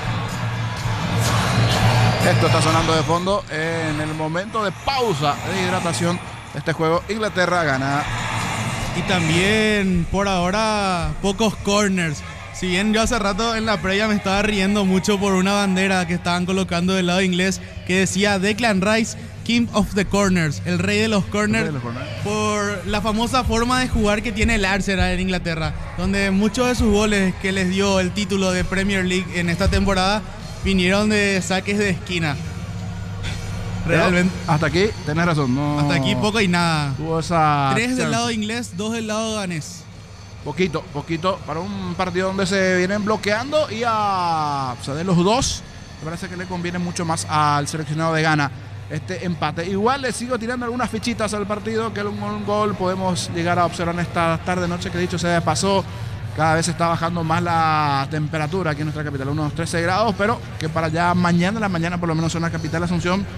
[SPEAKER 3] Esto está sonando de fondo en el momento de pausa de hidratación de este juego. Inglaterra gana.
[SPEAKER 1] Y también, por ahora, pocos corners. Si bien yo hace rato en la previa me estaba riendo mucho por una bandera que estaban colocando del lado inglés que decía Declan Rice, King of the Corners, el rey de los corners, de los corners, por la famosa forma de jugar que tiene el Arsenal en Inglaterra, donde muchos de sus goles que les dio el título de Premier League en esta temporada vinieron de saques de esquina.
[SPEAKER 3] Realmente. Pero hasta aquí, tenés razón. No,
[SPEAKER 1] hasta aquí poco y nada.
[SPEAKER 3] Tuvo esa
[SPEAKER 1] Tres
[SPEAKER 3] chance.
[SPEAKER 1] del lado inglés, dos del lado ganés.
[SPEAKER 3] Poquito, poquito para un partido donde se vienen bloqueando y a o sea, de los dos, me parece que le conviene mucho más al seleccionado de Ghana este empate. Igual le sigo tirando algunas fichitas al partido, que un, un gol podemos llegar a observar en esta tarde noche, que dicho sea de paso, cada vez está bajando más la temperatura aquí en nuestra capital, unos trece grados, pero que para ya mañana, la mañana por lo menos en la capital Asunción,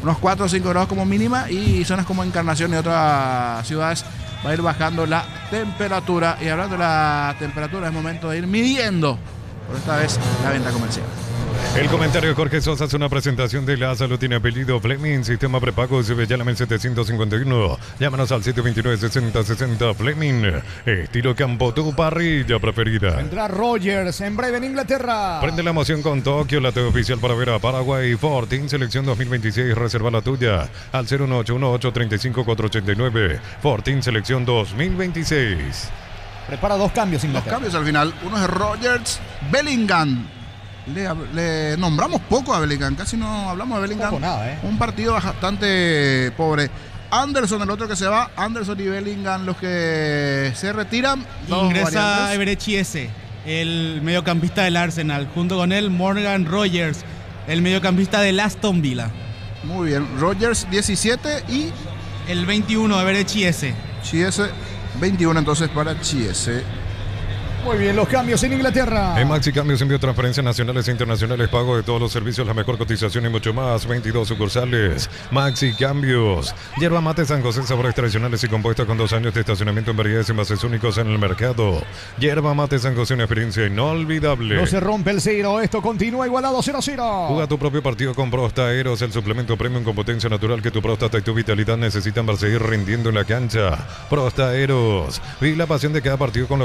[SPEAKER 3] unos cuatro o cinco grados como mínima, y zonas como Encarnación y otras ciudades va a ir bajando la temperatura. Y hablando de la temperatura, es momento de ir midiendo por esta vez la venta comercial.
[SPEAKER 4] El comentario de Jorge Sosa es una presentación de La Salud. Tiene apellido Fleming, sistema prepago S B Yalamen setecientos cincuenta y uno. Llámanos al siete dos nueve, sesenta sesenta. Fleming, estilo campo, tu parrilla preferida.
[SPEAKER 2] Vendrá Rogers en breve en Inglaterra.
[SPEAKER 4] Prende la emoción con Tokio, la T V oficial para ver a Paraguay. Ford Team Selección dos mil veintiséis, reserva la tuya al cero uno ocho uno, ocho tres cinco, cuatro ocho nueve. Ford Team Selección dos mil veintiséis.
[SPEAKER 2] Prepara dos cambios Inglaterra.
[SPEAKER 3] Dos cambios al final, uno es Rogers, Bellingham. Le, le nombramos poco a Bellingham, casi no hablamos de Bellingham.
[SPEAKER 2] Poco nada, ¿eh?
[SPEAKER 3] Un partido bastante pobre. Anderson, el otro que se va, Anderson y Bellingham los que se retiran.
[SPEAKER 1] Ingresa Eberechi ese, el mediocampista del Arsenal. Junto con él, Morgan Rogers, el mediocampista del Aston Villa.
[SPEAKER 3] Muy bien, Rogers diecisiete y
[SPEAKER 1] el veintiuno, Eberechi ese.
[SPEAKER 3] Chiese, veintiuno entonces para Chiese.
[SPEAKER 2] Muy bien, los cambios en Inglaterra.
[SPEAKER 4] En Maxi Cambios, envío, transferencias nacionales e internacionales, pago de todos los servicios, la mejor cotización y mucho más. veintidós sucursales. Maxi Cambios. Yerba mate San José, sabores tradicionales y compuestos con dos años de estacionamiento en variedades y envases únicos en el mercado. Yerba mate San José, una experiencia inolvidable.
[SPEAKER 2] No se rompe el cero, esto continúa igualado cero cero.
[SPEAKER 4] Juega tu propio partido con Prostaeros, el suplemento premium con potencia natural que tu próstata y tu vitalidad necesitan para seguir rindiendo en la cancha. Prostaeros. Y la pasión de cada partido con los